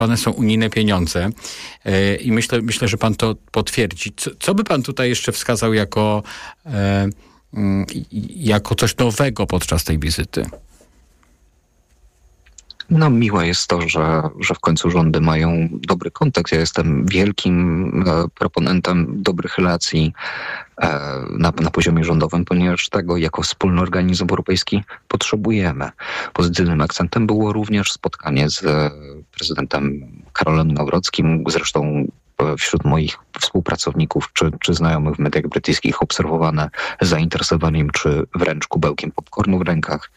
są unijne pieniądze i myślę, że pan to potwierdzi. Co by pan tutaj jeszcze wskazał jako coś nowego podczas tej wizyty? No miłe jest to, że w końcu rządy mają dobry kontekst. Ja jestem wielkim proponentem dobrych relacji na poziomie rządowym, ponieważ tego jako wspólny organizm europejski potrzebujemy. Pozytywnym akcentem było również spotkanie z prezydentem Karolem Nawrockim, zresztą wśród moich współpracowników czy znajomych w mediach brytyjskich obserwowane zainteresowaniem czy wręcz kubełkiem popcornu w rękach.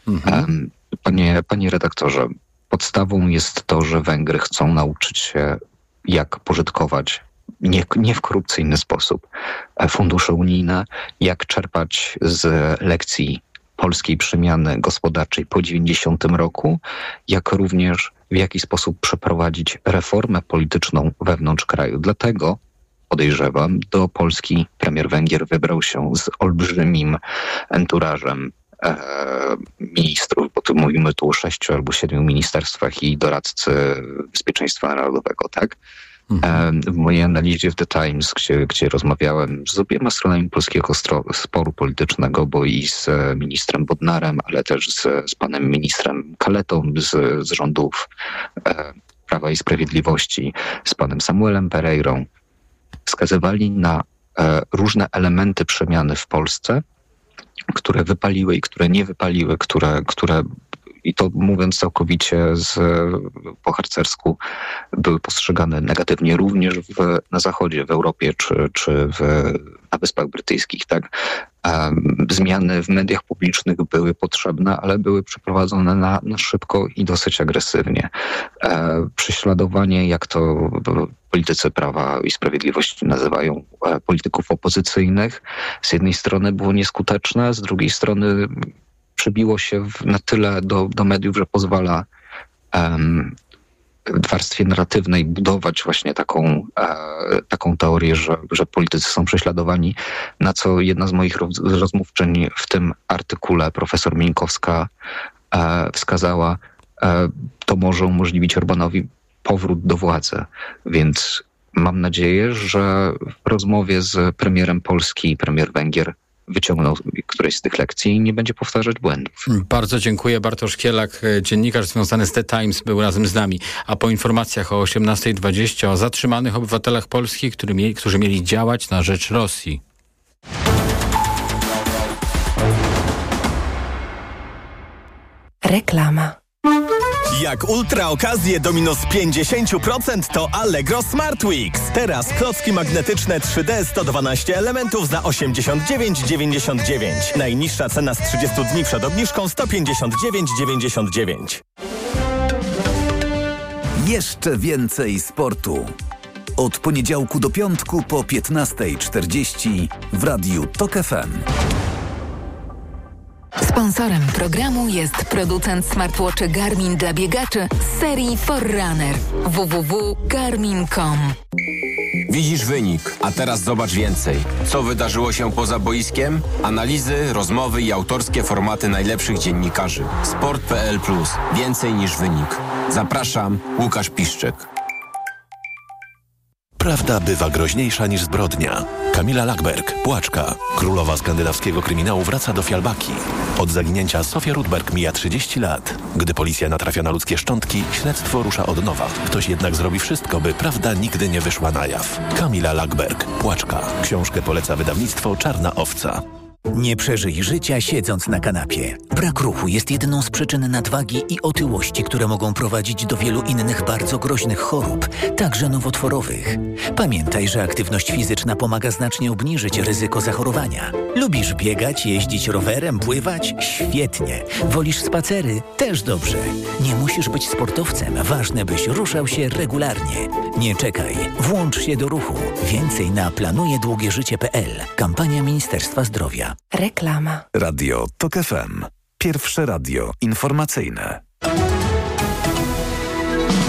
Panie redaktorze, podstawą jest to, że Węgry chcą nauczyć się, jak pożytkować nie w korupcyjny sposób fundusze unijne, jak czerpać z lekcji polskiej przemiany gospodarczej po 90 roku, jak również w jaki sposób przeprowadzić reformę polityczną wewnątrz kraju. Dlatego podejrzewam, do Polski premier Węgier wybrał się z olbrzymim enturażem ministrów, bo tu mówimy o 6 albo 7 ministerstwach i doradcy bezpieczeństwa narodowego, tak? W mojej analizie w The Times, gdzie rozmawiałem z obiema stronami polskiego sporu politycznego, bo i z ministrem Bodnarem, ale też z panem ministrem Kaletą z rządów Prawa i Sprawiedliwości, z panem Samuelem Pereirą, wskazywali na różne elementy przemiany w Polsce, które wypaliły i które nie wypaliły, które i to mówiąc całkowicie po harcersku, były postrzegane negatywnie również na Zachodzie, w Europie czy na Wyspach Brytyjskich. Tak? Zmiany w mediach publicznych były potrzebne, ale były przeprowadzone na szybko i dosyć agresywnie. Prześladowanie, jak to politycy Prawa i Sprawiedliwości nazywają, polityków opozycyjnych, z jednej strony było nieskuteczne, z drugiej strony przebiło się na tyle do mediów, że pozwala w warstwie narratywnej budować właśnie taką teorię, że politycy są prześladowani, na co jedna z moich rozmówczyń w tym artykule, profesor Mieńkowska, wskazała, to może umożliwić Orbánowi powrót do władzy. Więc mam nadzieję, że w rozmowie z premierem Polski premier Węgier wyciągnął któreś z tych lekcji i nie będzie powtarzać błędów. Bardzo dziękuję. Bartosz Kielak, dziennikarz związany z The Times, był razem z nami. A po informacjach o 18:20 o zatrzymanych obywatelach Polski, którzy mieli działać na rzecz Rosji. Reklama. Jak ultra okazje do minus 50% to Allegro Smart Weeks. Teraz klocki magnetyczne 3D 112 elementów za 89,99. Najniższa cena z 30 dni przed obniżką 159,99. Jeszcze więcej sportu. Od poniedziałku do piątku po 15:40 w Radiu TOK FM. Sponsorem programu jest producent smartwatchy Garmin dla biegaczy z serii Forerunner. www.garmin.com. Widzisz wynik, a teraz zobacz więcej. Co wydarzyło się poza boiskiem? Analizy, rozmowy i autorskie formaty najlepszych dziennikarzy. Sport.pl+. Więcej niż wynik. Zapraszam, Łukasz Piszczek. Prawda bywa groźniejsza niż zbrodnia. Kamila Lackberg, Płaczka. Królowa skandynawskiego kryminału wraca do Fialbaki. Od zaginięcia Sofia Rudberg mija 30 lat. Gdy policja natrafia na ludzkie szczątki, śledztwo rusza od nowa. Ktoś jednak zrobi wszystko, by prawda nigdy nie wyszła na jaw. Kamila Lackberg, Płaczka. Książkę poleca wydawnictwo Czarna Owca. Nie przeżyj życia siedząc na kanapie. Brak ruchu jest jedną z przyczyn nadwagi i otyłości, które mogą prowadzić do wielu innych bardzo groźnych chorób, także nowotworowych. Pamiętaj, że aktywność fizyczna pomaga znacznie obniżyć ryzyko zachorowania. Lubisz biegać, jeździć rowerem, pływać? Świetnie. Wolisz spacery? Też dobrze. Nie musisz być sportowcem. Ważne, byś ruszał się regularnie. Nie czekaj. Włącz się do ruchu. Więcej na planujedługieżycie.pl. Kampania Ministerstwa Zdrowia. Reklama. Radio TOK FM. Pierwsze radio informacyjne.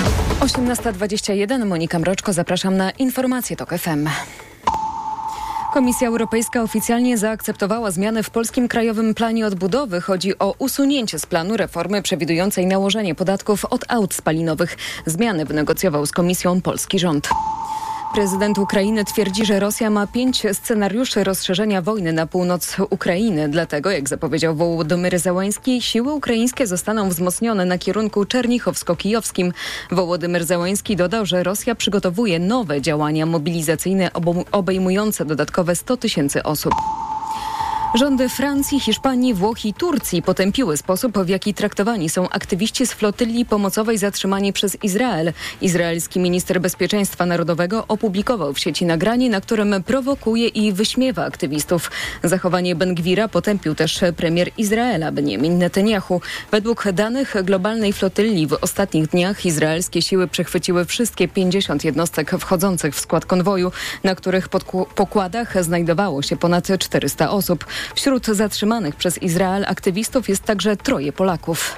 18:21. Monika Mroczko, zapraszam na informacje TOK FM. Komisja Europejska oficjalnie zaakceptowała zmiany w Polskim Krajowym Planie Odbudowy. Chodzi o usunięcie z planu reformy przewidującej nałożenie podatków od aut spalinowych. Zmiany wynegocjował z Komisją polski rząd. Prezydent Ukrainy twierdzi, że Rosja ma 5 scenariuszy rozszerzenia wojny na północ Ukrainy. Dlatego, jak zapowiedział Wołodymyr Zełenski, siły ukraińskie zostaną wzmocnione na kierunku czernichowsko-kijowskim. Wołodymyr Zełenski dodał, że Rosja przygotowuje nowe działania mobilizacyjne obejmujące dodatkowe 100 000 osób. Rządy Francji, Hiszpanii, Włoch i Turcji potępiły sposób, w jaki traktowani są aktywiści z flotyli pomocowej zatrzymani przez Izrael. Izraelski minister bezpieczeństwa narodowego opublikował w sieci nagranie, na którym prowokuje i wyśmiewa aktywistów. Zachowanie Ben-Gwira potępił też premier Izraela Benjamin Netanyahu. Według danych globalnej flotyli w ostatnich dniach izraelskie siły przechwyciły wszystkie 50 jednostek wchodzących w skład konwoju, na których pokładach znajdowało się ponad 400 osób. Wśród zatrzymanych przez Izrael aktywistów jest także 3 Polaków.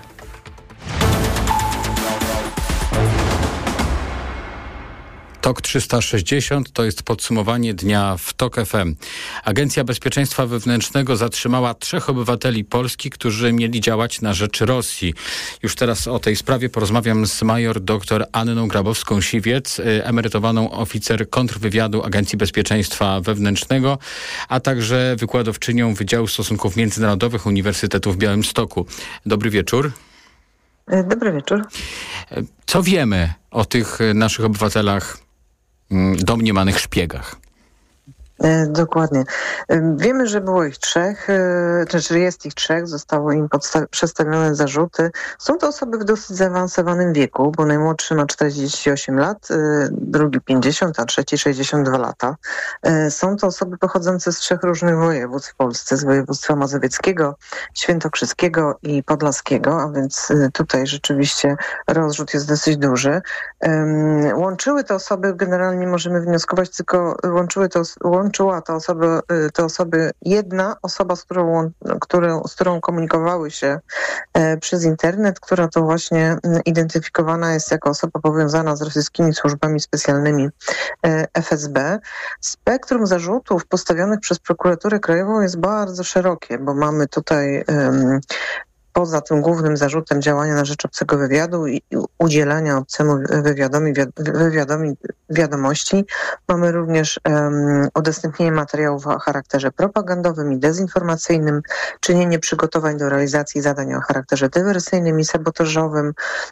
TOK 360 to jest podsumowanie dnia w TOK FM. Agencja Bezpieczeństwa Wewnętrznego zatrzymała 3 obywateli Polski, którzy mieli działać na rzecz Rosji. Już teraz o tej sprawie porozmawiam z major dr Anną Grabowską-Siwiec, emerytowaną oficer kontrwywiadu Agencji Bezpieczeństwa Wewnętrznego, a także wykładowczynią Wydziału Stosunków Międzynarodowych Uniwersytetu w Białymstoku. Dobry wieczór. Dobry wieczór. Co wiemy o tych naszych obywatelach, domniemanych szpiegach? Dokładnie. Wiemy, że było ich 3, znaczy jest ich 3, zostało im przedstawione zarzuty. Są to osoby w dosyć zaawansowanym wieku, bo najmłodszy ma 48 lat, drugi 50, a trzeci 62 lata. Są to osoby pochodzące z 3 różnych województw w Polsce, z województwa mazowieckiego, świętokrzyskiego i podlaskiego, a więc tutaj rzeczywiście rozrzut jest dosyć duży. Łączyły te osoby, generalnie możemy wnioskować, tylko łączyła te osoby jedna osoba, z którą komunikowały się przez internet, która to właśnie identyfikowana jest jako osoba powiązana z rosyjskimi służbami specjalnymi FSB. Spektrum zarzutów postawionych przez prokuraturę krajową jest bardzo szerokie, bo mamy tutaj poza tym głównym zarzutem działania na rzecz obcego wywiadu i udzielania obcemu wywiadowi wiadomości, mamy również udostępnienie materiałów o charakterze propagandowym i dezinformacyjnym, czynienie przygotowań do realizacji zadań o charakterze dywersyjnym i sabotażowym,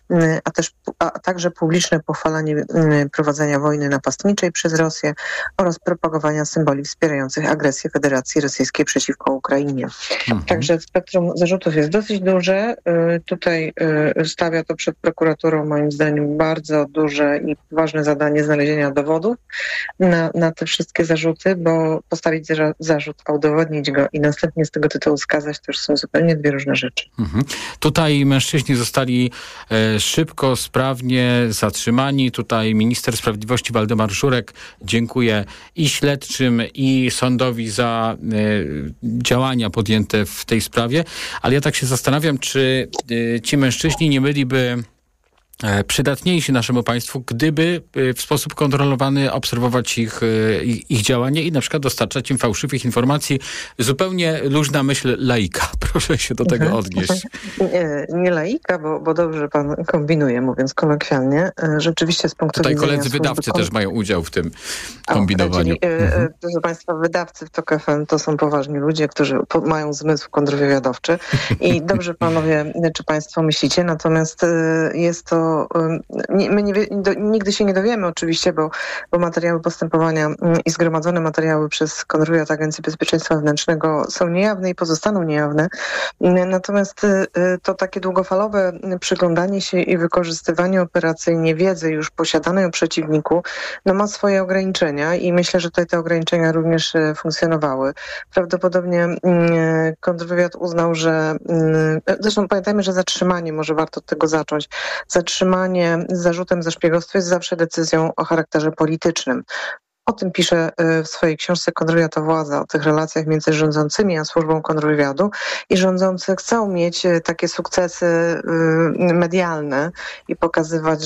a także publiczne pochwalanie prowadzenia wojny napastniczej przez Rosję oraz propagowania symboli wspierających agresję Federacji Rosyjskiej przeciwko Ukrainie. Także spektrum zarzutów jest dosyć duże. Tutaj stawia to przed prokuraturą moim zdaniem bardzo duże i ważne zadanie znalezienia dowodów na te wszystkie zarzuty, bo postawić zarzut, a udowodnić go i następnie z tego tytułu skazać, to już są zupełnie 2 różne rzeczy. Tutaj mężczyźni zostali szybko, sprawnie zatrzymani. Tutaj minister sprawiedliwości Waldemar Żurek dziękuję i śledczym, i sądowi za działania podjęte w tej sprawie, ale ja tak się zastanawiam, czy ci mężczyźni nie byliby przydatniejsi naszemu państwu, gdyby w sposób kontrolowany obserwować ich działanie i na przykład dostarczać im fałszywych informacji. Zupełnie luźna myśl laika. Proszę się do tego odnieść. Nie laika, bo dobrze pan kombinuje, mówiąc kolokwialnie. Rzeczywiście z punktu widzenia... Tutaj koledzy wydawcy też mają udział w tym kombinowaniu. Proszę państwa, wydawcy w TOK FM to są poważni ludzie, którzy mają zmysł kontrwywiadowczy i dobrze panowie, czy państwo myślicie, natomiast jest to my nigdy się nie dowiemy oczywiście, bo materiały postępowania i zgromadzone materiały przez kontrwywiad Agencji Bezpieczeństwa Wewnętrznego są niejawne i pozostaną niejawne. Natomiast to takie długofalowe przyglądanie się i wykorzystywanie operacyjnie wiedzy już posiadanej o przeciwniku ma swoje ograniczenia i myślę, że tutaj te ograniczenia również funkcjonowały. Prawdopodobnie kontrwywiad uznał, że zresztą pamiętajmy, że zatrzymanie, może warto od tego zacząć, zatrzymanie z zarzutem za szpiegostwo jest zawsze decyzją o charakterze politycznym. O tym pisze w swojej książce Kontrwywiad to władza, o tych relacjach między rządzącymi a służbą kontrwywiadu i rządzący chcą mieć takie sukcesy medialne i pokazywać,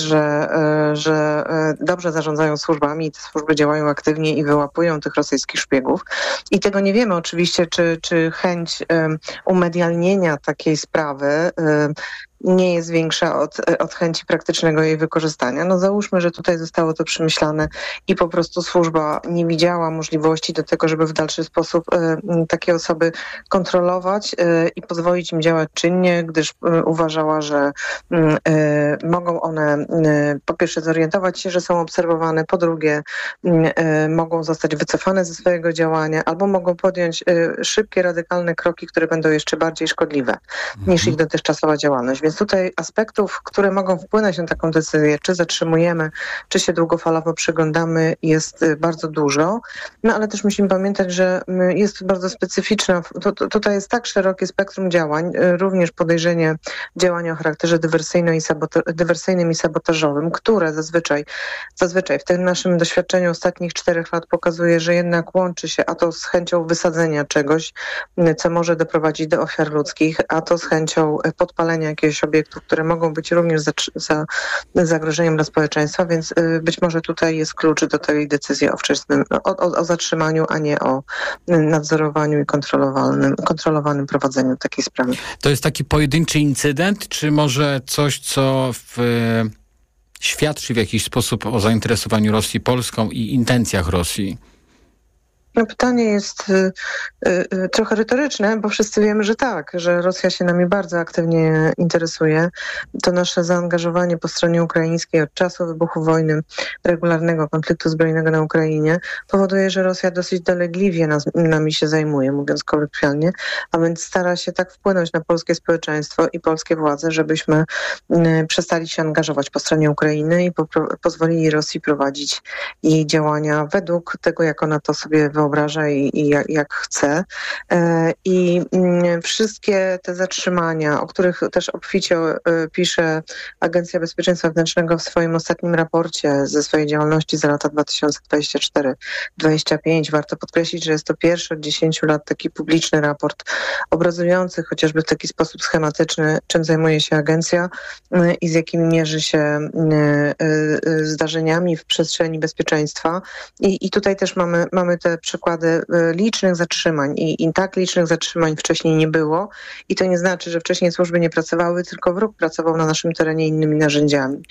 że dobrze zarządzają służbami i te służby działają aktywnie i wyłapują tych rosyjskich szpiegów. I tego nie wiemy oczywiście, czy chęć umedialnienia takiej sprawy nie jest większa od chęci praktycznego jej wykorzystania. No załóżmy, że tutaj zostało to przemyślane i po prostu służba nie widziała możliwości do tego, żeby w dalszy sposób takie osoby kontrolować i pozwolić im działać czynnie, gdyż uważała, że mogą one po pierwsze zorientować się, że są obserwowane, po drugie mogą zostać wycofane ze swojego działania albo mogą podjąć szybkie, radykalne kroki, które będą jeszcze bardziej szkodliwe niż ich dotychczasowa działalność. Więc tutaj aspektów, które mogą wpłynąć na taką decyzję, czy zatrzymujemy, czy się długofalowo przyglądamy, jest bardzo dużo. No ale też musimy pamiętać, że jest to bardzo specyficzna. Tutaj jest tak szerokie spektrum działań, również podejrzenie działań o charakterze dywersyjnym i sabotażowym, które zazwyczaj w tym naszym doświadczeniu ostatnich 4 lat pokazuje, że jednak łączy się a to z chęcią wysadzenia czegoś, co może doprowadzić do ofiar ludzkich, a to z chęcią podpalenia jakiegoś obiektów, które mogą być również zagrożeniem dla społeczeństwa, więc być może tutaj jest klucz do tej decyzji o zatrzymaniu, a nie o nadzorowaniu i kontrolowanym prowadzeniu takiej sprawy. To jest taki pojedynczy incydent, czy może coś, co świadczy w jakiś sposób o zainteresowaniu Rosji Polską i intencjach Rosji? No pytanie jest trochę retoryczne, bo wszyscy wiemy, że tak, że Rosja się nami bardzo aktywnie interesuje. To nasze zaangażowanie po stronie ukraińskiej od czasu wybuchu wojny, regularnego konfliktu zbrojnego na Ukrainie powoduje, że Rosja dosyć dolegliwie nami się zajmuje, mówiąc kolokwialnie, a więc stara się tak wpłynąć na polskie społeczeństwo i polskie władze, żebyśmy przestali się angażować po stronie Ukrainy i pozwolili Rosji prowadzić jej działania według tego, jak ona to sobie wyobraża i jak chce. I wszystkie te zatrzymania, o których też obficie pisze Agencja Bezpieczeństwa Wewnętrznego w swoim ostatnim raporcie ze swojej działalności za lata 2024-2025. Warto podkreślić, że jest to pierwszy od 10 lat taki publiczny raport obrazujący chociażby w taki sposób schematyczny, czym zajmuje się agencja i z jakimi mierzy się zdarzeniami w przestrzeni bezpieczeństwa. I tutaj też mamy te przykłady licznych zatrzymań i tak licznych zatrzymań wcześniej nie było i to nie znaczy, że wcześniej służby nie pracowały, tylko wróg pracował na naszym terenie innymi narzędziami.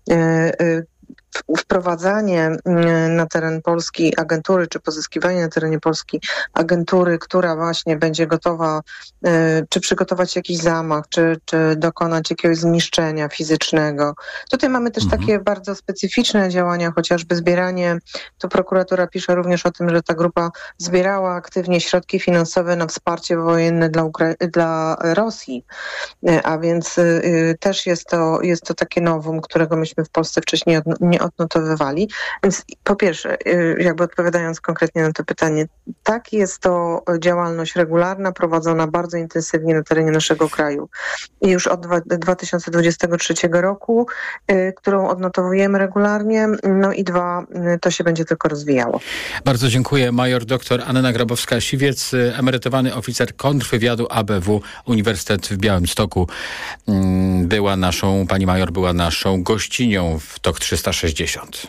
Wprowadzanie na teren Polski agentury, czy pozyskiwanie na terenie Polski agentury, która właśnie będzie gotowa, czy przygotować jakiś zamach, czy dokonać jakiegoś zniszczenia fizycznego. Tutaj mamy też takie bardzo specyficzne działania, chociażby zbieranie, to prokuratura pisze również o tym, że ta grupa zbierała aktywnie środki finansowe na wsparcie wojenne dla Rosji, a więc też jest to takie novum, którego myśmy w Polsce wcześniej nie odnotowywali. Więc po pierwsze, jakby odpowiadając konkretnie na to pytanie, tak, jest to działalność regularna, prowadzona bardzo intensywnie na terenie naszego kraju. I już od 2023 roku, którą odnotowujemy regularnie, no i 2, to się będzie tylko rozwijało. Bardzo dziękuję. Major dr Anna Grabowska-Siwiec, emerytowany oficer kontrwywiadu ABW, Uniwersytet w Białymstoku. Pani major była naszą gościnią w TOK 360.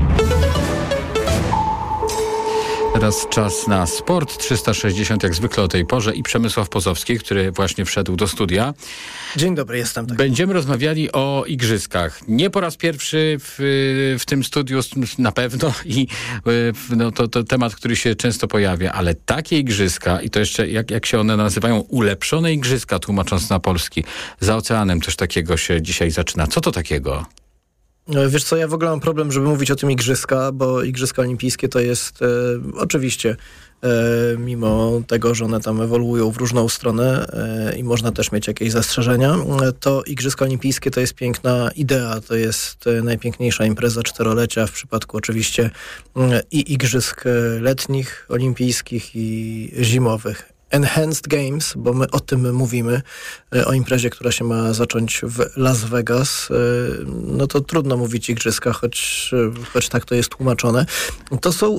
Teraz czas na sport. 360 jak zwykle o tej porze i Przemysław Pozowski, który właśnie wszedł do studia. Dzień dobry, jestem. Tak. Będziemy rozmawiali o igrzyskach. Nie po raz pierwszy w tym studiu na pewno i to temat, który się często pojawia, ale takie igrzyska i to jeszcze jak się one nazywają, ulepszone igrzyska, tłumacząc na polski, za oceanem coś takiego się dzisiaj zaczyna. Co to takiego? Wiesz co, ja w ogóle mam problem, żeby mówić o tym igrzyska, bo igrzyska olimpijskie to jest oczywiście, mimo tego, że one tam ewoluują w różną stronę i można też mieć jakieś zastrzeżenia, to igrzyska olimpijskie to jest piękna idea, to jest najpiękniejsza impreza 4-lecia w przypadku oczywiście i igrzysk letnich, olimpijskich i zimowych. Enhanced Games, bo my o tym mówimy, o imprezie, która się ma zacząć w Las Vegas, no to trudno mówić igrzyska, choć tak to jest tłumaczone. To są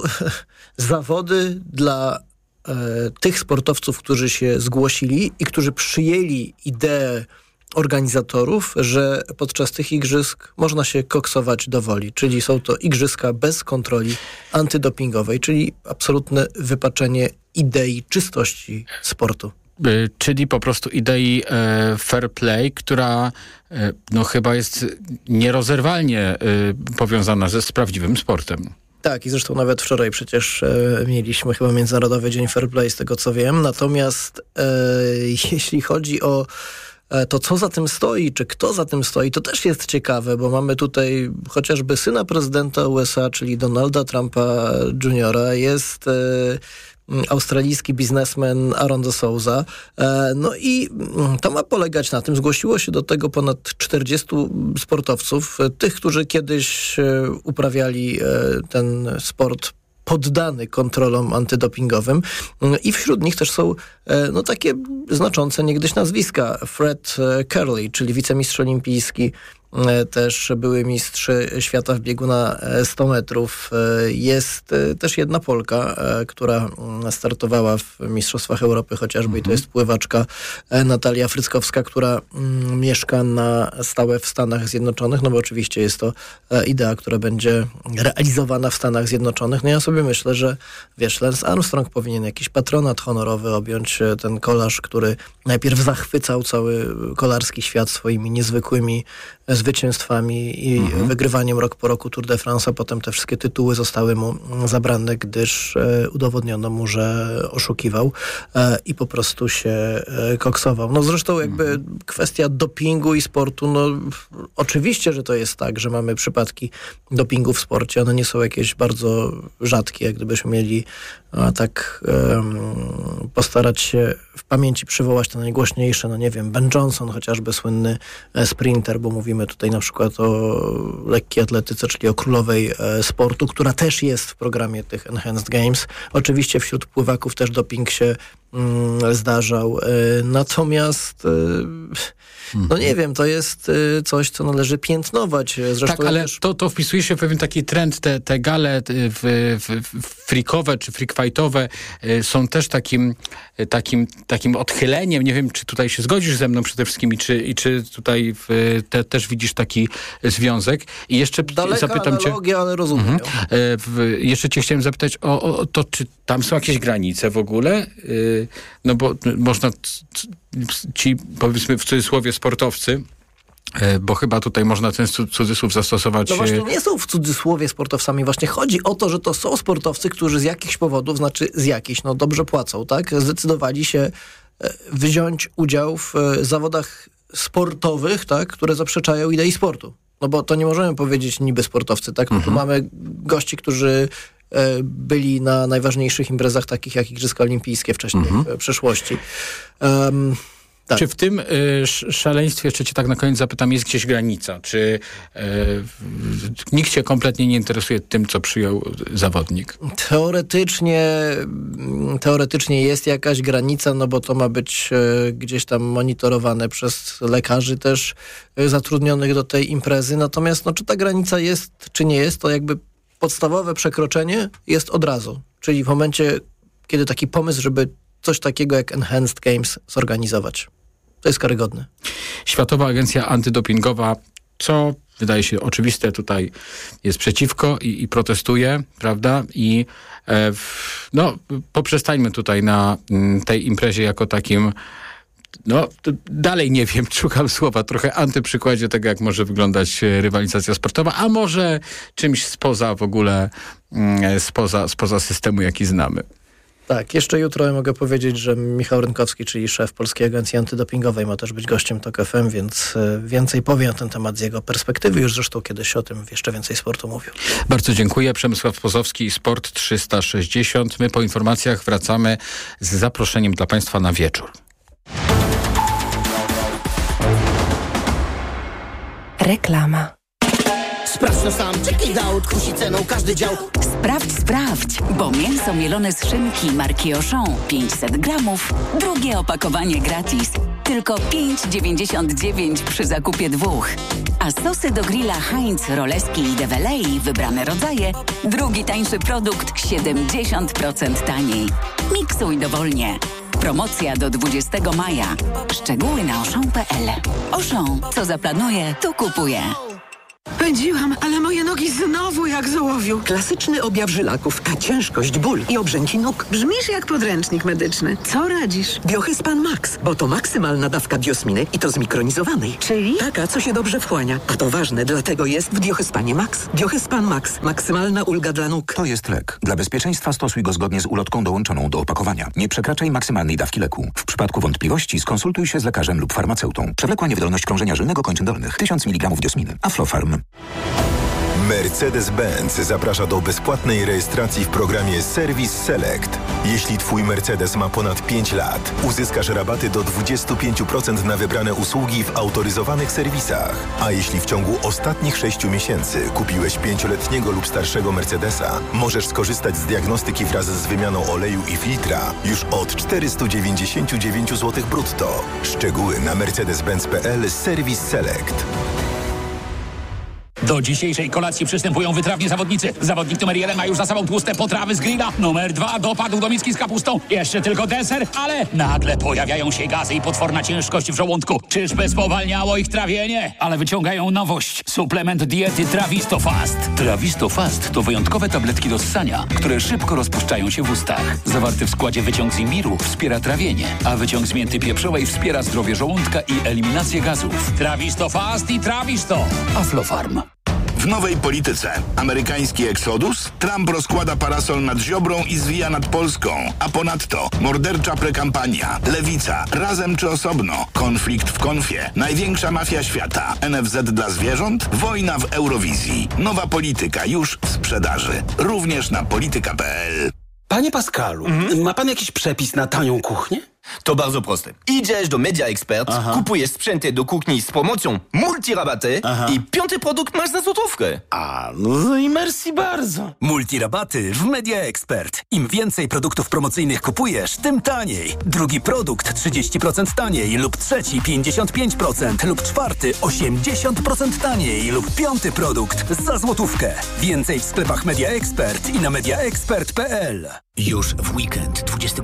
zawody dla tych sportowców, którzy się zgłosili i którzy przyjęli ideę organizatorów, że podczas tych igrzysk można się koksować do woli, czyli są to igrzyska bez kontroli antydopingowej, czyli absolutne wypaczenie idei czystości sportu. Czyli po prostu idei fair play, która no chyba jest nierozerwalnie powiązana z prawdziwym sportem. Tak, i zresztą nawet wczoraj przecież mieliśmy chyba Międzynarodowy Dzień Fair Play, z tego co wiem. Natomiast jeśli chodzi o to, co za tym stoi, czy kto za tym stoi, to też jest ciekawe, bo mamy tutaj chociażby syna prezydenta USA, czyli Donalda Trumpa Jr., jest australijski biznesmen Aaron de Souza. No i to ma polegać na tym, zgłosiło się do tego ponad 40 sportowców, tych, którzy kiedyś uprawiali ten sport poddany kontrolom antydopingowym i wśród nich też są no, takie znaczące niegdyś nazwiska. Fred Kerley, czyli wicemistrz olimpijski, też były mistrz świata w biegu na 100 metrów. Jest też jedna Polka, która startowała w Mistrzostwach Europy chociażby i to jest pływaczka Natalia Fryckowska, która mieszka na stałe w Stanach Zjednoczonych, no bo oczywiście jest to idea, która będzie realizowana w Stanach Zjednoczonych. No ja sobie myślę, że wiesz, Lance Armstrong powinien jakiś patronat honorowy objąć, ten kolarz, który najpierw zachwycał cały kolarski świat swoimi niezwykłymi zwycięstwami i wygrywaniem rok po roku Tour de France, a potem te wszystkie tytuły zostały mu zabrane, gdyż udowodniono mu, że oszukiwał i po prostu się koksował. No zresztą jakby kwestia dopingu i sportu, no oczywiście, że to jest tak, że mamy przypadki dopingu w sporcie. One nie są jakieś bardzo rzadkie, jak gdybyśmy mieli tak postarać się w pamięci przywołać te najgłośniejsze, no nie wiem, Ben Johnson, chociażby słynny sprinter, bo mówimy tutaj na przykład o lekkiej atletyce, czyli o królowej sportu, która też jest w programie tych Enhanced Games. Oczywiście wśród pływaków też doping się zdarzał. Natomiast no nie wiem, to jest coś, co należy piętnować. Zresztą tak, ale to wpisuje się w pewien taki trend. Te gale freakowe czy freakfightowe są też takim odchyleniem. Nie wiem, czy tutaj się zgodzisz ze mną przede wszystkim i czy tutaj też widzisz taki związek. I jeszcze zapytam analogia, cię, ale rozumiem. Jeszcze cię chciałem zapytać o to, czy tam są jakieś granice w ogóle? No bo można ci, powiedzmy w cudzysłowie, sportowcy, bo chyba tutaj można ten cudzysłów zastosować. No właśnie nie są w cudzysłowie sportowcami. Właśnie chodzi o to, że to są sportowcy, którzy z jakichś powodów, no dobrze płacą, tak? Zdecydowali się wziąć udział w zawodach sportowych, tak? Które zaprzeczają idei sportu. No bo to nie możemy powiedzieć niby sportowcy, tak? No tu mamy gości, którzy byli na najważniejszych imprezach, takich jak Igrzyska Olimpijskie wcześniej w przeszłości. Tak. Czy w tym szaleństwie, jeszcze cię tak na koniec zapytam, jest gdzieś granica? Czy nikt się kompletnie nie interesuje tym, co przyjął zawodnik? Teoretycznie jest jakaś granica, no bo to ma być gdzieś tam monitorowane przez lekarzy też zatrudnionych do tej imprezy. Natomiast no, czy ta granica jest, czy nie jest, to jakby podstawowe przekroczenie jest od razu. Czyli w momencie, kiedy taki pomysł, żeby coś takiego jak Enhanced Games zorganizować. To jest karygodne. Światowa Agencja Antydopingowa, co wydaje się oczywiste, tutaj jest przeciwko i protestuje, prawda? I no, poprzestańmy tutaj na tej imprezie jako takim, no dalej nie wiem, szukam słowa, trochę antyprzykładzie tego, jak może wyglądać rywalizacja sportowa, a może czymś spoza w ogóle, spoza systemu, jaki znamy. Tak, jeszcze jutro mogę powiedzieć, że Michał Rynkowski, czyli szef Polskiej Agencji Antydopingowej, ma też być gościem TOK FM, więc więcej powie na ten temat z jego perspektywy. Już zresztą kiedyś o tym jeszcze więcej sportu mówił. Bardzo dziękuję. Przemysław Pozowski, Sport 360. My po informacjach wracamy z zaproszeniem dla Państwa na wieczór. Reklama. Sprawdź no sam, check it out, kusi ceną każdy dział. Sprawdź, bo mięso mielone z szynki marki Auchan 500 gramów, drugie opakowanie gratis. Tylko 5,99 przy zakupie 2. A sosy do grilla Heinz, Roleski i Develei, wybrane rodzaje, drugi tańszy produkt 70% taniej. Miksuj dowolnie. Promocja do 20 maja. Szczegóły na auchan.pl. Auchan, co zaplanuje, to kupuje. Pędziłam, ale moje nogi znowu jak z ołowiu. Klasyczny objaw żylaków, a ciężkość, ból i obrzęki nóg. Brzmisz jak podręcznik medyczny. Co radzisz? Biohyspan Max, bo to maksymalna dawka biosminy i to zmikronizowanej. Czyli? Taka, co się dobrze wchłania. A to ważne, dlatego jest w Biohyspanie Max. Biohyspan Max. Maksymalna ulga dla nóg. To jest lek. Dla bezpieczeństwa stosuj go zgodnie z ulotką dołączoną do opakowania. Nie przekraczaj maksymalnej dawki leku. W przypadku wątpliwości skonsultuj się z lekarzem lub farmaceutą. Przewlekła niewydolność krążenia żylnego kończyn dolnych. 1000 mg diosminy. Aflofarm. Mercedes-Benz zaprasza do bezpłatnej rejestracji w programie Service Select. Jeśli Twój Mercedes ma ponad 5 lat, uzyskasz rabaty do 25% na wybrane usługi w autoryzowanych serwisach. A jeśli w ciągu ostatnich 6 miesięcy kupiłeś 5-letniego lub starszego Mercedesa, możesz skorzystać z diagnostyki wraz z wymianą oleju i filtra już od 499 zł brutto. Szczegóły na mercedes-benz.pl Service Select. Do dzisiejszej kolacji przystępują wytrawni zawodnicy. Zawodnik numer 1 ma już za sobą tłuste potrawy z grilla. Numer 2 dopadł do miski z kapustą. Jeszcze tylko deser, ale nagle pojawiają się gazy i potworna ciężkość w żołądku. Czyżby spowalniało ich trawienie? Ale wyciągają nowość. Suplement diety Trawisto Fast. Trawisto Fast to wyjątkowe tabletki do ssania, które szybko rozpuszczają się w ustach. Zawarty w składzie wyciąg z imbiru wspiera trawienie, a wyciąg z mięty pieprzowej wspiera zdrowie żołądka i eliminację gazów. Trawisto Fast i Trawisto. Aflofarm. W nowej polityce. Amerykański eksodus, Trump rozkłada parasol nad Ziobrą i zwija nad Polską. A ponadto mordercza prekampania, lewica, razem czy osobno, konflikt w konfie, największa mafia świata, NFZ dla zwierząt, wojna w Eurowizji. Nowa polityka już w sprzedaży. Również na polityka.pl. Panie Pascalu, ma pan jakiś przepis na tanią kuchnię? To bardzo proste. Idziesz do Media Expert, kupujesz sprzęty do kuchni z promocją multirabaty i 5. produkt masz za złotówkę. No i merci bardzo. Multirabaty w Media Expert. Im więcej produktów promocyjnych kupujesz, tym taniej. Drugi produkt 30% taniej lub trzeci 55% lub czwarty 80% taniej lub 5. produkt za złotówkę. Więcej w sklepach Media Expert i na mediaexpert.pl. Już w weekend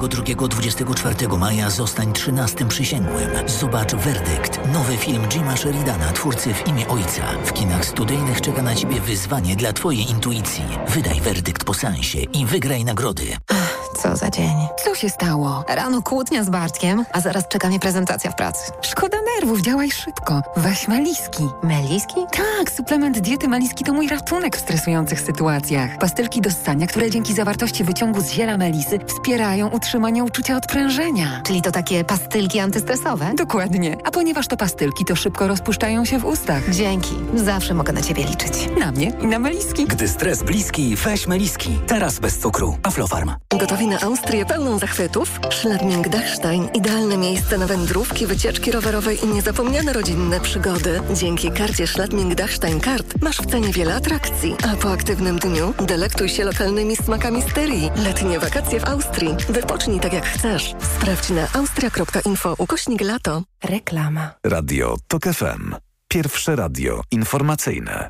22-24 maja zostań 13 przysięgłym. Zobacz Werdykt, nowy film Jima Sheridana, twórcy W imię Ojca. W kinach studyjnych czeka na Ciebie wyzwanie dla Twojej intuicji. Wydaj werdykt po seansie i wygraj nagrody. Co za dzień. Co się stało? Rano kłótnia z Bartkiem, a zaraz czeka mnie prezentacja w pracy. Szkoda nerwów, działaj szybko. Weź Meliski. Meliski? Tak, suplement diety Meliski to mój ratunek w stresujących sytuacjach. Pastylki do ssania, które dzięki zawartości wyciągu z ziela melisy wspierają utrzymanie uczucia odprężenia. Czyli to takie pastylki antystresowe? Dokładnie. A ponieważ to pastylki, to szybko rozpuszczają się w ustach. Dzięki. Zawsze mogę na Ciebie liczyć. Na mnie i na Meliski. Gdy stres bliski, weź Meliski. Teraz bez cukru. Aflofarm. Gotowi na Austrię pełną zachwytów? Schladming-Dachstein. Idealne miejsce na wędrówki, wycieczki rowerowe i niezapomniane rodzinne przygody. Dzięki karcie Schladming-Dachstein Kart masz w cenie wiele atrakcji. A po aktywnym dniu delektuj się lokalnymi smakami Styrii. Letnie wakacje w Austrii. Wypocznij tak jak chcesz. Sprawdź na austria.info/lato. Reklama. Radio TOK FM. Pierwsze radio informacyjne.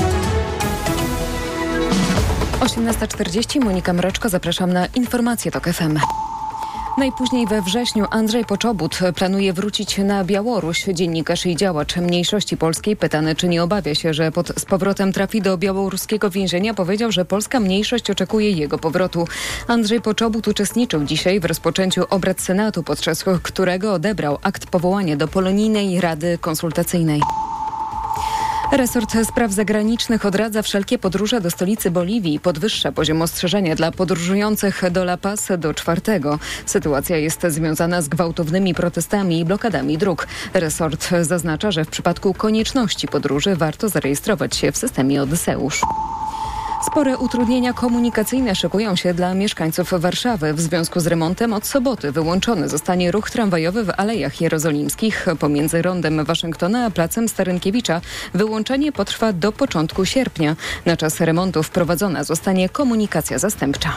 18:40, Monika Mroczko, zapraszam na informacje TOK FM. Najpóźniej we wrześniu Andrzej Poczobut planuje wrócić na Białoruś. Dziennikarz i działacz mniejszości polskiej, pytany, czy nie obawia się, że z powrotem trafi do białoruskiego więzienia, powiedział, że polska mniejszość oczekuje jego powrotu. Andrzej Poczobut uczestniczył dzisiaj w rozpoczęciu obrad Senatu, podczas którego odebrał akt powołania do Polonijnej Rady Konsultacyjnej. Resort Spraw Zagranicznych odradza wszelkie podróże do stolicy Boliwii i podwyższa poziom ostrzeżenia dla podróżujących do La Paz do 4. Sytuacja jest związana z gwałtownymi protestami i blokadami dróg. Resort zaznacza, że w przypadku konieczności podróży warto zarejestrować się w systemie Odyseusz. Spore utrudnienia komunikacyjne szykują się dla mieszkańców Warszawy. W związku z remontem od soboty wyłączony zostanie ruch tramwajowy w Alejach Jerozolimskich pomiędzy Rondem Waszyngtona a Placem Starynkiewicza. Wyłączenie potrwa do początku sierpnia. Na czas remontu wprowadzona zostanie komunikacja zastępcza.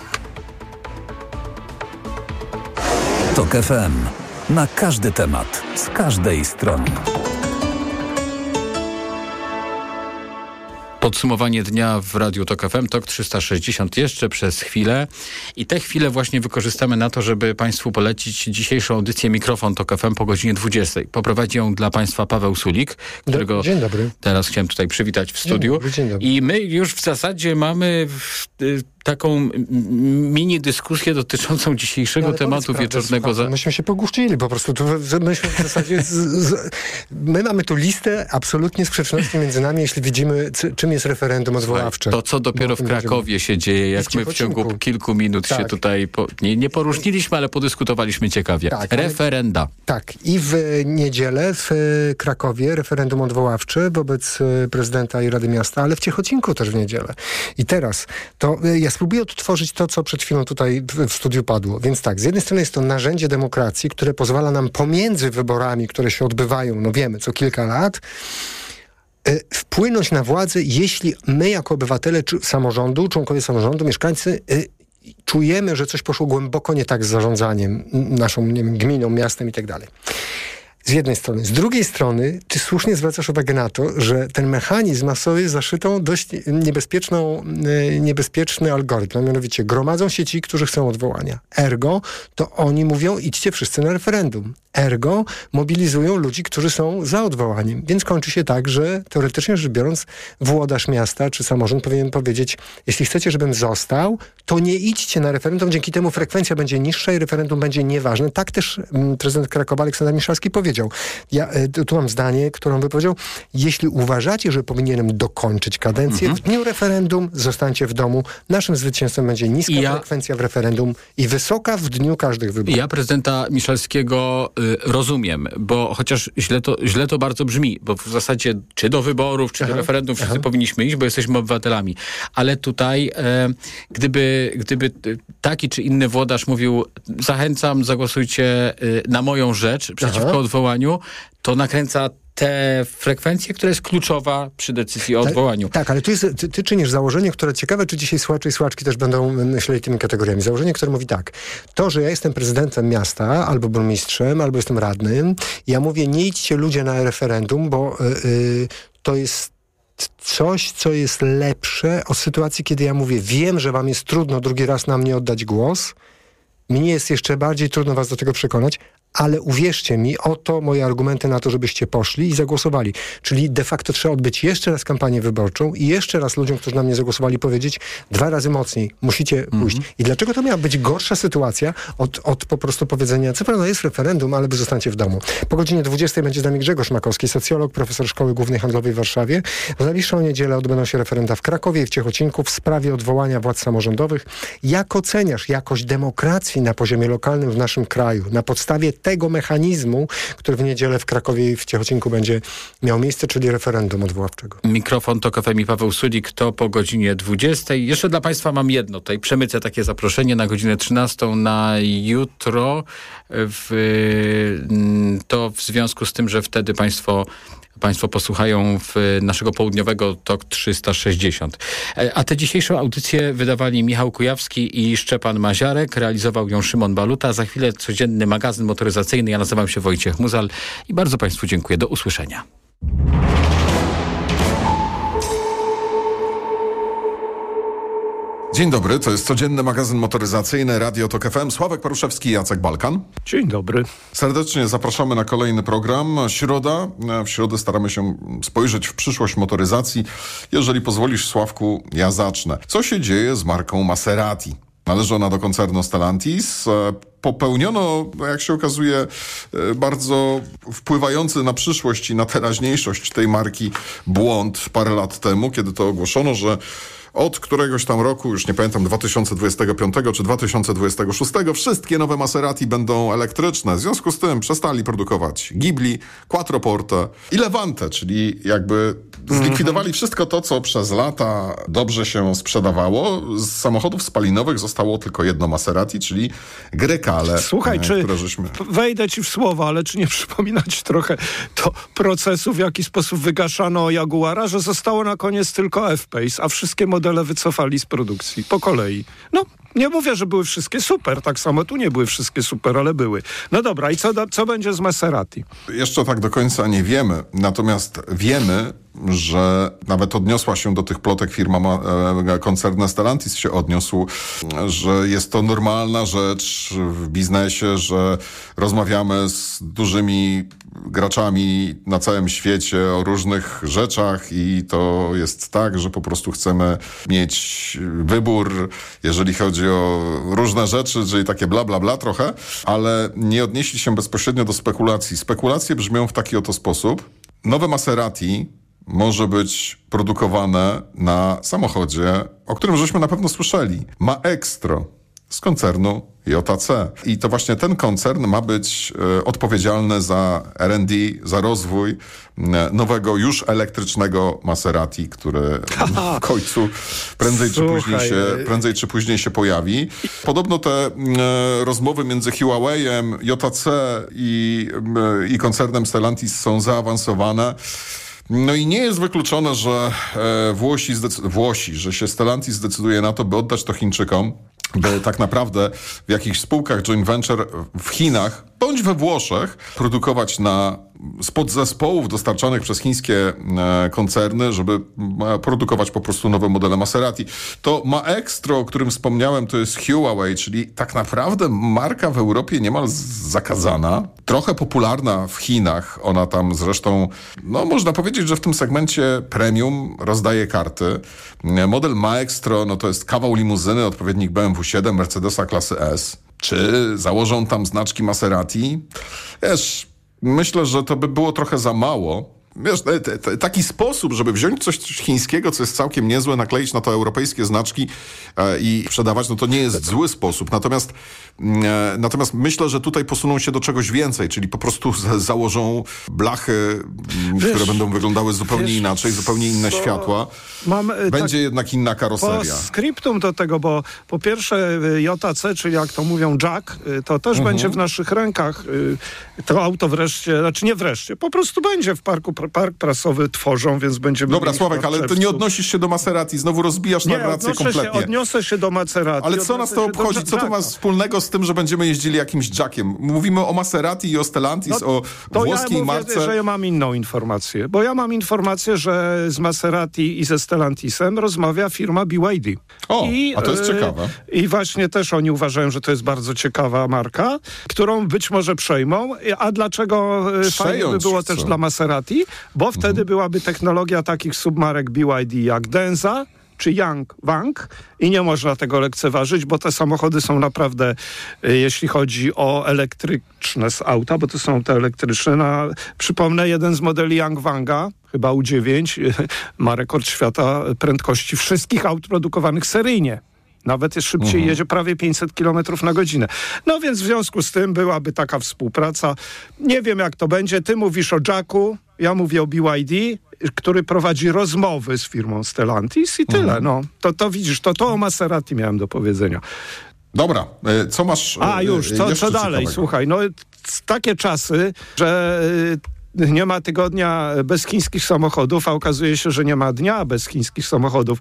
TOK FM. Na każdy temat, z każdej strony. Podsumowanie dnia w Radiu TOK FM, TOK 360 jeszcze przez chwilę i tę chwilę właśnie wykorzystamy na to, żeby Państwu polecić dzisiejszą audycję Mikrofon TOK FM po godzinie 20. Poprowadzi ją dla Państwa Paweł Sulik, którego Dzień dobry. Teraz chciałem tutaj przywitać w studiu. Dzień dobry. I my już w zasadzie mamy taką mini dyskusję dotyczącą dzisiejszego tematu wieczornego. Myśmy się pogłuszczyli po prostu. Myśmy w zasadzie my mamy tu listę absolutnie sprzeczności między nami, jeśli widzimy, czym jest referendum odwoławcze. To, co dopiero w Krakowie się dzieje, jak my w ciągu kilku minut się tutaj nie poróżniliśmy, ale podyskutowaliśmy ciekawie. Tak, referenda. Tak. I w niedzielę w Krakowie referendum odwoławcze wobec prezydenta i Rady Miasta, ale w Ciechocinku też w niedzielę. I teraz to ja spróbuję odtworzyć to, co przed chwilą tutaj w studiu padło. Więc tak, z jednej strony jest to narzędzie demokracji, które pozwala nam pomiędzy wyborami, które się odbywają, no wiemy, co kilka lat, wpłynąć na władzę, jeśli my jako obywatele samorządu, członkowie samorządu, mieszkańcy czujemy, że coś poszło głęboko nie tak z zarządzaniem naszą, nie wiem, gminą, miastem i tak dalej. Z jednej strony. Z drugiej strony, ty słusznie zwracasz uwagę na to, że ten mechanizm ma sobie zaszytą dość niebezpieczny algorytm. A mianowicie gromadzą się ci, którzy chcą odwołania. Ergo, to oni mówią, idźcie wszyscy na referendum. Ergo, mobilizują ludzi, którzy są za odwołaniem. Więc kończy się tak, że teoretycznie rzecz biorąc, włodarz miasta czy samorząd powinien powiedzieć, jeśli chcecie, żebym został, to nie idźcie na referendum. Dzięki temu frekwencja będzie niższa i referendum będzie nieważne. Tak też prezydent Krakowa Aleksander Miszalski powiedział. Ja tu mam zdanie, które on wypowiedział. Jeśli uważacie, że powinienem dokończyć kadencję, w dniu referendum zostańcie w domu. Naszym zwycięstwem będzie niska frekwencja w referendum i wysoka w dniu każdych wyborów. Ja prezydenta Miszalskiego rozumiem, bo chociaż źle to bardzo brzmi, bo w zasadzie czy do wyborów, czy do referendum wszyscy powinniśmy iść, bo jesteśmy obywatelami. Ale tutaj gdyby taki czy inny włodarz mówił, zachęcam, zagłosujcie na moją rzecz przeciwko odwołaniu, to nakręca tę frekwencję, która jest kluczowa przy decyzji o odwołaniu. Tak, ale ty czynisz założenie, które ciekawe, czy dzisiaj słuchacze i słuchaczki też będą myśleli tymi kategoriami. Założenie, które mówi tak. To, że ja jestem prezydentem miasta, albo burmistrzem, albo jestem radnym, ja mówię, nie idźcie ludzie na referendum, bo to jest coś, co jest lepsze od sytuacji, kiedy ja mówię, wiem, że wam jest trudno drugi raz na mnie oddać głos, mnie jest jeszcze bardziej trudno was do tego przekonać, ale uwierzcie mi, oto moje argumenty na to, żebyście poszli i zagłosowali. Czyli de facto trzeba odbyć jeszcze raz kampanię wyborczą i jeszcze raz ludziom, którzy na mnie zagłosowali, powiedzieć 2 razy mocniej, musicie pójść. I dlaczego to miała być gorsza sytuacja od po prostu powiedzenia, co prawda jest referendum, ale wy zostańcie w domu. Po godzinie 20 będzie z nami Grzegorz Makowski, socjolog, profesor Szkoły Głównej Handlowej w Warszawie. W najbliższą niedzielę odbędą się referenda w Krakowie i w Ciechocinku w sprawie odwołania władz samorządowych. Jak oceniasz jakość demokracji na poziomie lokalnym w naszym kraju? Na podstawie tego mechanizmu, który w niedzielę w Krakowie i w Ciechocinku będzie miał miejsce, czyli referendum odwoławczego. Mikrofon TOK FM i Paweł Sulik, to po godzinie 20. Jeszcze dla Państwa mam jedno. Tutaj przemycę takie zaproszenie na godzinę 13 na jutro. To w związku z tym, że wtedy Państwo posłuchają naszego południowego TOK 360. A tę dzisiejszą audycję wydawali Michał Kujawski i Szczepan Maziarek. Realizował ją Szymon Baluta. Za chwilę codzienny magazyn motoryzacyjny. Ja nazywam się Wojciech Muzal i bardzo Państwu dziękuję. Do usłyszenia. Dzień dobry, to jest codzienny magazyn motoryzacyjny Radio TOK FM. Sławek Paruszewski, Jacek Balkan. Dzień dobry. Serdecznie zapraszamy na kolejny program. Środa. W środę staramy się spojrzeć w przyszłość motoryzacji. Jeżeli pozwolisz, Sławku, ja zacznę. Co się dzieje z marką Maserati? Należy ona do koncernu Stellantis. Popełniono, jak się okazuje, bardzo wpływający na przyszłość i na teraźniejszość tej marki błąd parę lat temu, kiedy to ogłoszono, że od któregoś tam roku, już nie pamiętam, 2025 czy 2026, wszystkie nowe Maserati będą elektryczne. W związku z tym przestali produkować Ghibli, Quattroporte i Levante, czyli jakby Zlikwidowali wszystko to, co przez lata dobrze się sprzedawało. Z samochodów spalinowych zostało tylko jedno Maserati, czyli Grecale. Słuchaj, wejdę ci w słowo, ale czy nie przypomina ci trochę to procesu, w jaki sposób wygaszano Jaguara, że zostało na koniec tylko F-Pace, a wszystkie modele wycofali z produkcji po kolei. No, nie mówię, że były wszystkie super, tak samo tu nie były wszystkie super, ale były. No dobra, i co będzie z Maserati? Jeszcze tak do końca nie wiemy, natomiast wiemy, że nawet odniosła się do tych plotek firma, koncern Stellantis się odniósł, że jest to normalna rzecz w biznesie, że rozmawiamy z dużymi graczami na całym świecie o różnych rzeczach i to jest tak, że po prostu chcemy mieć wybór, jeżeli chodzi o różne rzeczy, czyli takie bla, bla, bla trochę, ale nie odnieśli się bezpośrednio do spekulacji. Spekulacje brzmią w taki oto sposób. Nowe Maserati może być produkowane na samochodzie, o którym żeśmy na pewno słyszeli. Maextro z koncernu JC. I to właśnie ten koncern ma być odpowiedzialny za R&D, za rozwój nowego, już elektrycznego Maserati, który w końcu prędzej czy później się pojawi. Podobno te rozmowy między Huawei'em, JC i koncernem Stellantis są zaawansowane. No i nie jest wykluczone, że że się Stellantis zdecyduje na to, by oddać to Chińczykom, by tak naprawdę w jakichś spółkach joint venture w Chinach bądź we Włoszech produkować z podzespołów dostarczanych przez chińskie koncerny, żeby produkować po prostu nowe modele Maserati. To Maextro, o którym wspomniałem, to jest Huawei, czyli tak naprawdę marka w Europie niemal zakazana, trochę popularna w Chinach. Ona tam zresztą, można powiedzieć, że w tym segmencie premium rozdaje karty. Model Maextro, to jest kawał limuzyny, odpowiednik BMW 7, Mercedesa klasy S. Czy założą tam znaczki Maserati? Myślę, że to by było trochę za mało. Taki sposób, żeby wziąć coś chińskiego, co jest całkiem niezłe, nakleić na to europejskie znaczki i sprzedawać, to nie jest zły sposób. Natomiast myślę, że tutaj posuną się do czegoś więcej, czyli po prostu założą blachy, które będą wyglądały zupełnie inaczej, zupełnie inne światła. Będzie jednak inna karoseria. Postscriptum do tego, bo po pierwsze JC, czyli jak to mówią Jack, to też będzie w naszych rękach. To auto po prostu będzie w park prasowy tworzą, więc będziemy... Dobra, Sławek, ale ty nie odnosisz się do Maserati, znowu rozbijasz narrację kompletnie. Odniosę się do Maserati. Ale co nas to obchodzi? Co to ma wspólnego z tym, że będziemy jeździli jakimś Jackiem? Mówimy o Maserati i o Stellantis, o włoskiej marce. To że ja mam inną informację, bo ja mam informację, że z Maserati i ze Stellantisem rozmawia firma BYD. A to jest ciekawe. I właśnie też oni uważają, że to jest bardzo ciekawa marka, którą być może przejmą. A dlaczego fajnie by było też dla Maserati? Bo wtedy byłaby technologia takich submarek BYD jak Denza czy Yangwang i nie można tego lekceważyć, bo te samochody są naprawdę, jeśli chodzi o elektryczne z auta, bo to są te elektryczne. Przypomnę, jeden z modeli Yangwanga, chyba U9, ma rekord świata prędkości wszystkich aut produkowanych seryjnie. Nawet szybciej jedzie, prawie 500 km na godzinę. No więc w związku z tym byłaby taka współpraca. Nie wiem, jak to będzie. Ty mówisz o Jacku, ja mówię o BYD, który prowadzi rozmowy z firmą Stellantis i tyle. To widzisz, to o Maserati miałem do powiedzenia. Dobra, co masz co dalej? Ciekawego? Słuchaj, takie czasy, że nie ma tygodnia bez chińskich samochodów, a okazuje się, że nie ma dnia bez chińskich samochodów.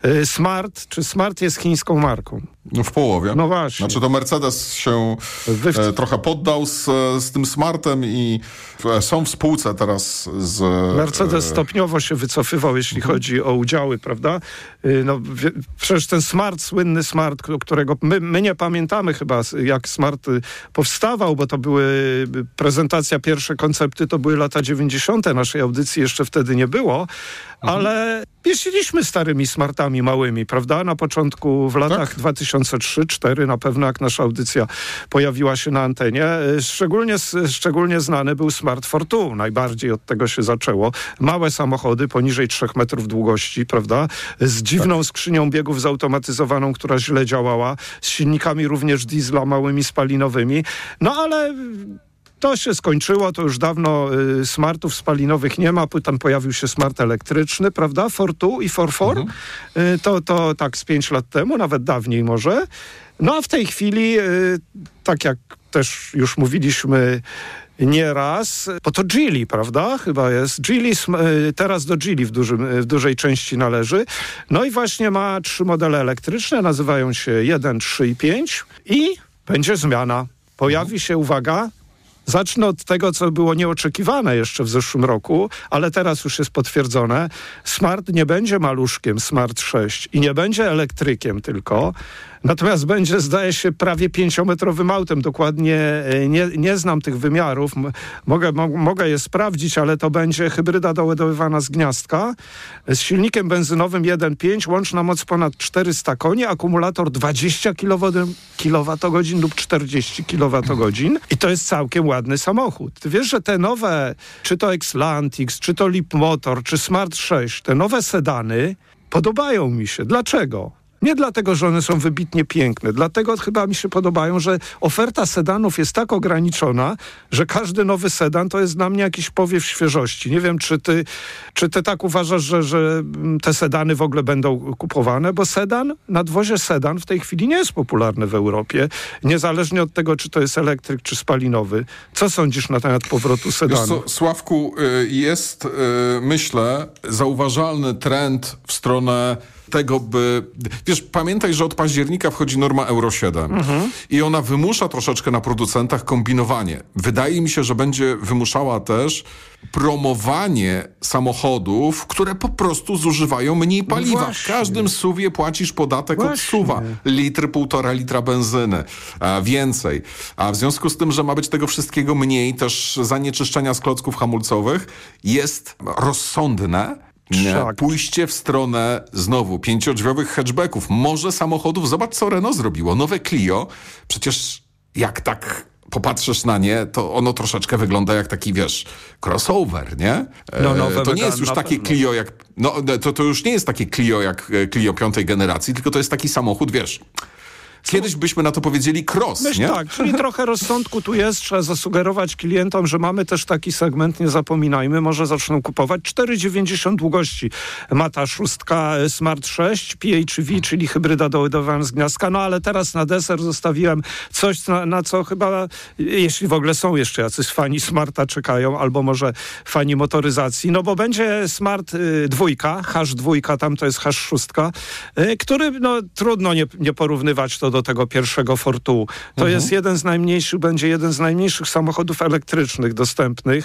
Smart jest chińską marką? W połowie. No właśnie. Znaczy to Mercedes się trochę poddał z tym Smartem i są w spółce teraz z... Mercedes stopniowo się wycofywał, jeśli chodzi o udziały, prawda? Przecież ten słynny Smart, którego my nie pamiętamy chyba, jak Smart powstawał, bo to prezentacja, pierwsze koncepty to były lata 90. Naszej audycji jeszcze wtedy nie było, ale jeździliśmy starymi Smartami małymi, prawda? Na początku, w latach 2003-2004 na pewno, jak nasza audycja pojawiła się na antenie. Szczególnie znany był Smart Fortwo. Najbardziej od tego się zaczęło. Małe samochody poniżej 3 metrów długości, prawda? Z dziwną skrzynią biegów zautomatyzowaną, która źle działała. Z silnikami również diesla, małymi spalinowymi. No ale... To się skończyło, to już dawno smartów spalinowych nie ma, tam pojawił się smart elektryczny, prawda? For2 i For4. To tak z 5 lat temu, nawet dawniej może. No a w tej chwili, tak jak też już mówiliśmy nieraz, bo to Geely, prawda? Chyba jest. Geely, teraz do Geely w dużej części należy. No i właśnie ma 3 modele elektryczne, nazywają się 1, 3 i 5 i będzie zmiana. Pojawi się, uwaga, zacznę od tego, co było nieoczekiwane jeszcze w zeszłym roku, ale teraz już jest potwierdzone. Smart nie będzie maluszkiem Smart 6 i nie będzie elektrykiem tylko, natomiast będzie, zdaje się, prawie 5-metrowym autem. Dokładnie nie znam tych wymiarów. Mogę je sprawdzić, ale to będzie hybryda doładowywana z gniazdka z silnikiem benzynowym 1.5, łączna moc ponad 400 koni, akumulator 20 kWh lub 40 kWh. I to jest całkiem ładny samochód. Ty wiesz, że te nowe, czy to Xlantix, czy to Leapmotor, czy Smart 6, te nowe sedany podobają mi się. Dlaczego? Nie dlatego, że one są wybitnie piękne. Dlatego chyba mi się podobają, że oferta sedanów jest tak ograniczona, że każdy nowy sedan to jest dla mnie jakiś powiew świeżości. Nie wiem, czy ty tak uważasz, że te sedany w ogóle będą kupowane, bo nadwozie sedan w tej chwili nie jest popularny w Europie, niezależnie od tego, czy to jest elektryk, czy spalinowy. Co sądzisz na temat powrotu sedanu? Sławku, jest, myślę, zauważalny trend w stronę tego, by... Wiesz, pamiętaj, że od października wchodzi norma Euro 7 i ona wymusza troszeczkę na producentach kombinowanie. Wydaje mi się, że będzie wymuszała też promowanie samochodów, które po prostu zużywają mniej paliwa. No w każdym SUV-ie płacisz podatek od SUV-a. 1,5 litra benzyny. Więcej. A w związku z tym, że ma być tego wszystkiego mniej, też zanieczyszczenia z klocków hamulcowych, jest rozsądne pójście w stronę znowu 5-drzwiowych hatchbacków, może samochodów. Zobacz, co Renault zrobiło. Nowe Clio, przecież jak tak popatrzysz na nie, to ono troszeczkę wygląda jak taki, wiesz, crossover, nie? To nie jest już takie Clio jak... No, to już nie jest takie Clio jak Clio 5. generacji, tylko to jest taki samochód, wiesz... Kiedyś byśmy na to powiedzieli cross, nie? Tak, czyli trochę rozsądku tu jest. Trzeba zasugerować klientom, że mamy też taki segment, nie zapominajmy, może zaczną kupować. 4,90 długości ma ta 6 Smart 6 PHEV, czyli hybryda doładowana z gniazdka. No ale teraz na deser zostawiłem coś, na co chyba, jeśli w ogóle są jeszcze jacyś fani Smarta czekają, albo może fani motoryzacji, no bo będzie Smart 2, H2, tam to jest H6, który, no trudno nie porównywać to do tego pierwszego For2. To jest będzie jeden z najmniejszych samochodów elektrycznych dostępnych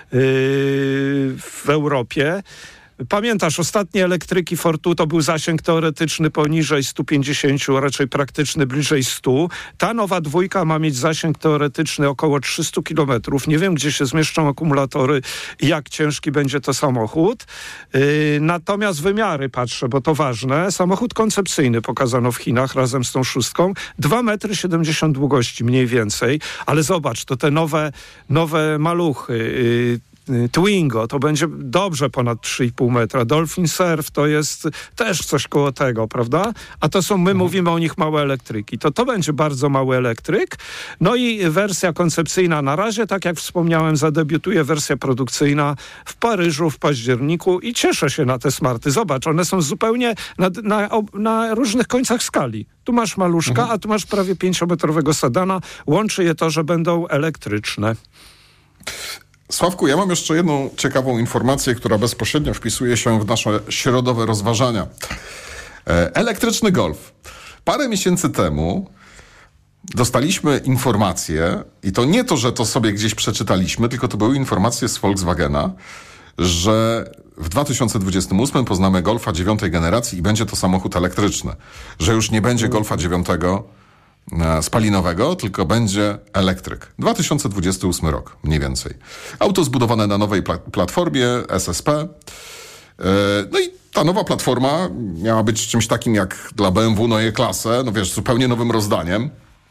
w Europie. Pamiętasz, ostatnie elektryki For2 to był zasięg teoretyczny poniżej 150, raczej praktyczny bliżej 100. Ta nowa 2 ma mieć zasięg teoretyczny około 300 km. Nie wiem, gdzie się zmieszczą akumulatory i jak ciężki będzie to samochód. Natomiast wymiary patrzę, bo to ważne. Samochód koncepcyjny pokazano w Chinach razem z tą 6. 2,70 m długości mniej więcej. Ale zobacz, to te nowe maluchy. Twingo to będzie dobrze ponad 3,5 metra. Dolphin Surf to jest też coś koło tego, prawda? A to są, my mówimy o nich małe elektryki. To będzie bardzo mały elektryk. No i wersja koncepcyjna na razie, tak jak wspomniałem, zadebiutuje wersja produkcyjna w Paryżu w październiku i cieszę się na te smarty. Zobacz, one są zupełnie na różnych końcach skali. Tu masz maluszka, a tu masz prawie 5-metrowego sedana. Łączy je to, że będą elektryczne. Sławku, ja mam jeszcze jedną ciekawą informację, która bezpośrednio wpisuje się w nasze środowe rozważania. Elektryczny Golf. Parę miesięcy temu dostaliśmy informację, i to nie to, że to sobie gdzieś przeczytaliśmy, tylko to były informacje z Volkswagena, że w 2028 poznamy Golfa 9. generacji i będzie to samochód elektryczny. Że już nie będzie Golfa 9. spalinowego, tylko będzie elektryk. 2028 rok, mniej więcej. Auto zbudowane na nowej platformie SSP. No i ta nowa platforma miała być czymś takim jak dla BMW Neue Klasse, no wiesz, zupełnie nowym rozdaniem.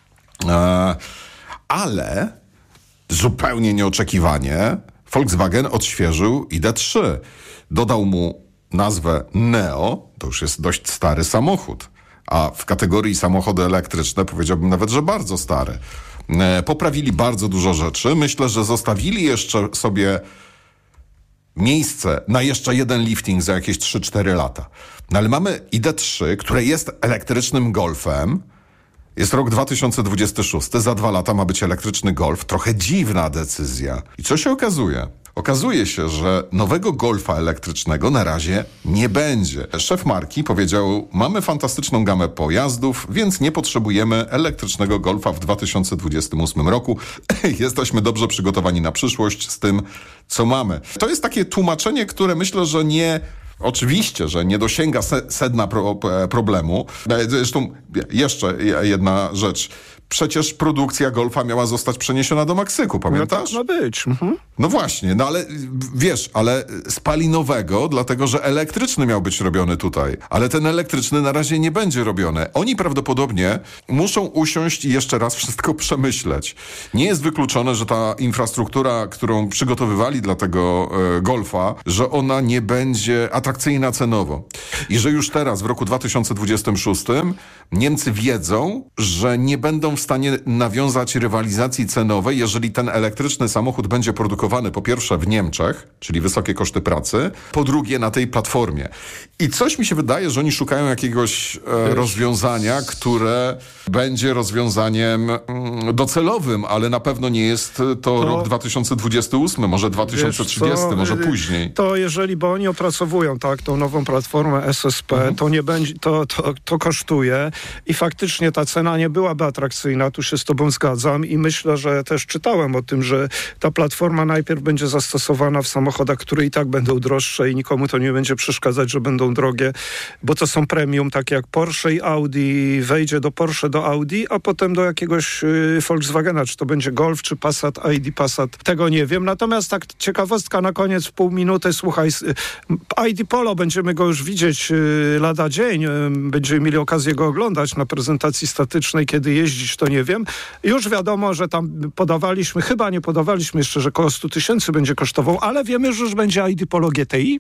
Ale zupełnie nieoczekiwanie Volkswagen odświeżył ID.3. Dodał mu nazwę Neo, to już jest dość stary samochód. A w kategorii samochody elektryczne powiedziałbym nawet, że bardzo stary. poprawili bardzo dużo rzeczy. Myślę, że zostawili jeszcze sobie miejsce na jeszcze jeden lifting za jakieś 3-4 lata. No ale mamy ID3, które jest elektrycznym Golfem. Jest rok 2026, za 2 lata ma być elektryczny Golf. Trochę dziwna decyzja. I co się okazuje? Okazuje się, że nowego Golfa elektrycznego na razie nie będzie. Szef marki powiedział, mamy fantastyczną gamę pojazdów, więc nie potrzebujemy elektrycznego Golfa w 2028 roku. Jesteśmy dobrze przygotowani na przyszłość z tym, co mamy. To jest takie tłumaczenie, które myślę, że oczywiście, że nie dosięga sedna problemu. Zresztą jeszcze jedna rzecz. Przecież produkcja Golfa miała zostać przeniesiona do Meksyku, pamiętasz? No tak ma być. No właśnie, no ale wiesz, ale spalinowego, dlatego że elektryczny miał być robiony tutaj. Ale ten elektryczny na razie nie będzie robiony. Oni prawdopodobnie muszą usiąść i jeszcze raz wszystko przemyśleć. Nie jest wykluczone, że ta infrastruktura, którą przygotowywali dla tego Golfa, że ona nie będzie atrakcyjna cenowo. I że już teraz, w roku 2026, Niemcy wiedzą, że nie będą w stanie nawiązać rywalizacji cenowej, jeżeli ten elektryczny samochód będzie produkowany po pierwsze w Niemczech, czyli wysokie koszty pracy, po drugie na tej platformie. I coś mi się wydaje, że oni szukają jakiegoś rozwiązania, które będzie rozwiązaniem docelowym, ale na pewno nie jest to rok 2028, może 2030, może później. To jeżeli, bo oni opracowują tą nową platformę SSP, to nie będzie, to kosztuje i faktycznie ta cena nie byłaby atrakcyjna, tu się z tobą zgadzam i myślę, że też czytałem o tym, że ta platforma najpierw będzie zastosowana w samochodach, które i tak będą droższe i nikomu to nie będzie przeszkadzać, że będą drogie, bo to są premium, takie jak Porsche i Audi, wejdzie do Porsche, do Audi, a potem do jakiegoś Volkswagena, czy to będzie Golf, czy Passat, ID Passat, tego nie wiem. Natomiast tak ciekawostka na koniec, pół minuty, słuchaj, ID Polo, będziemy go już widzieć lada dzień, będziemy mieli okazję go oglądać na prezentacji statycznej, kiedy jeździć, to nie wiem. Już wiadomo, że tam chyba nie podawaliśmy jeszcze, że około 100 000 będzie kosztował, ale wiemy, że już będzie ID Polo GTI,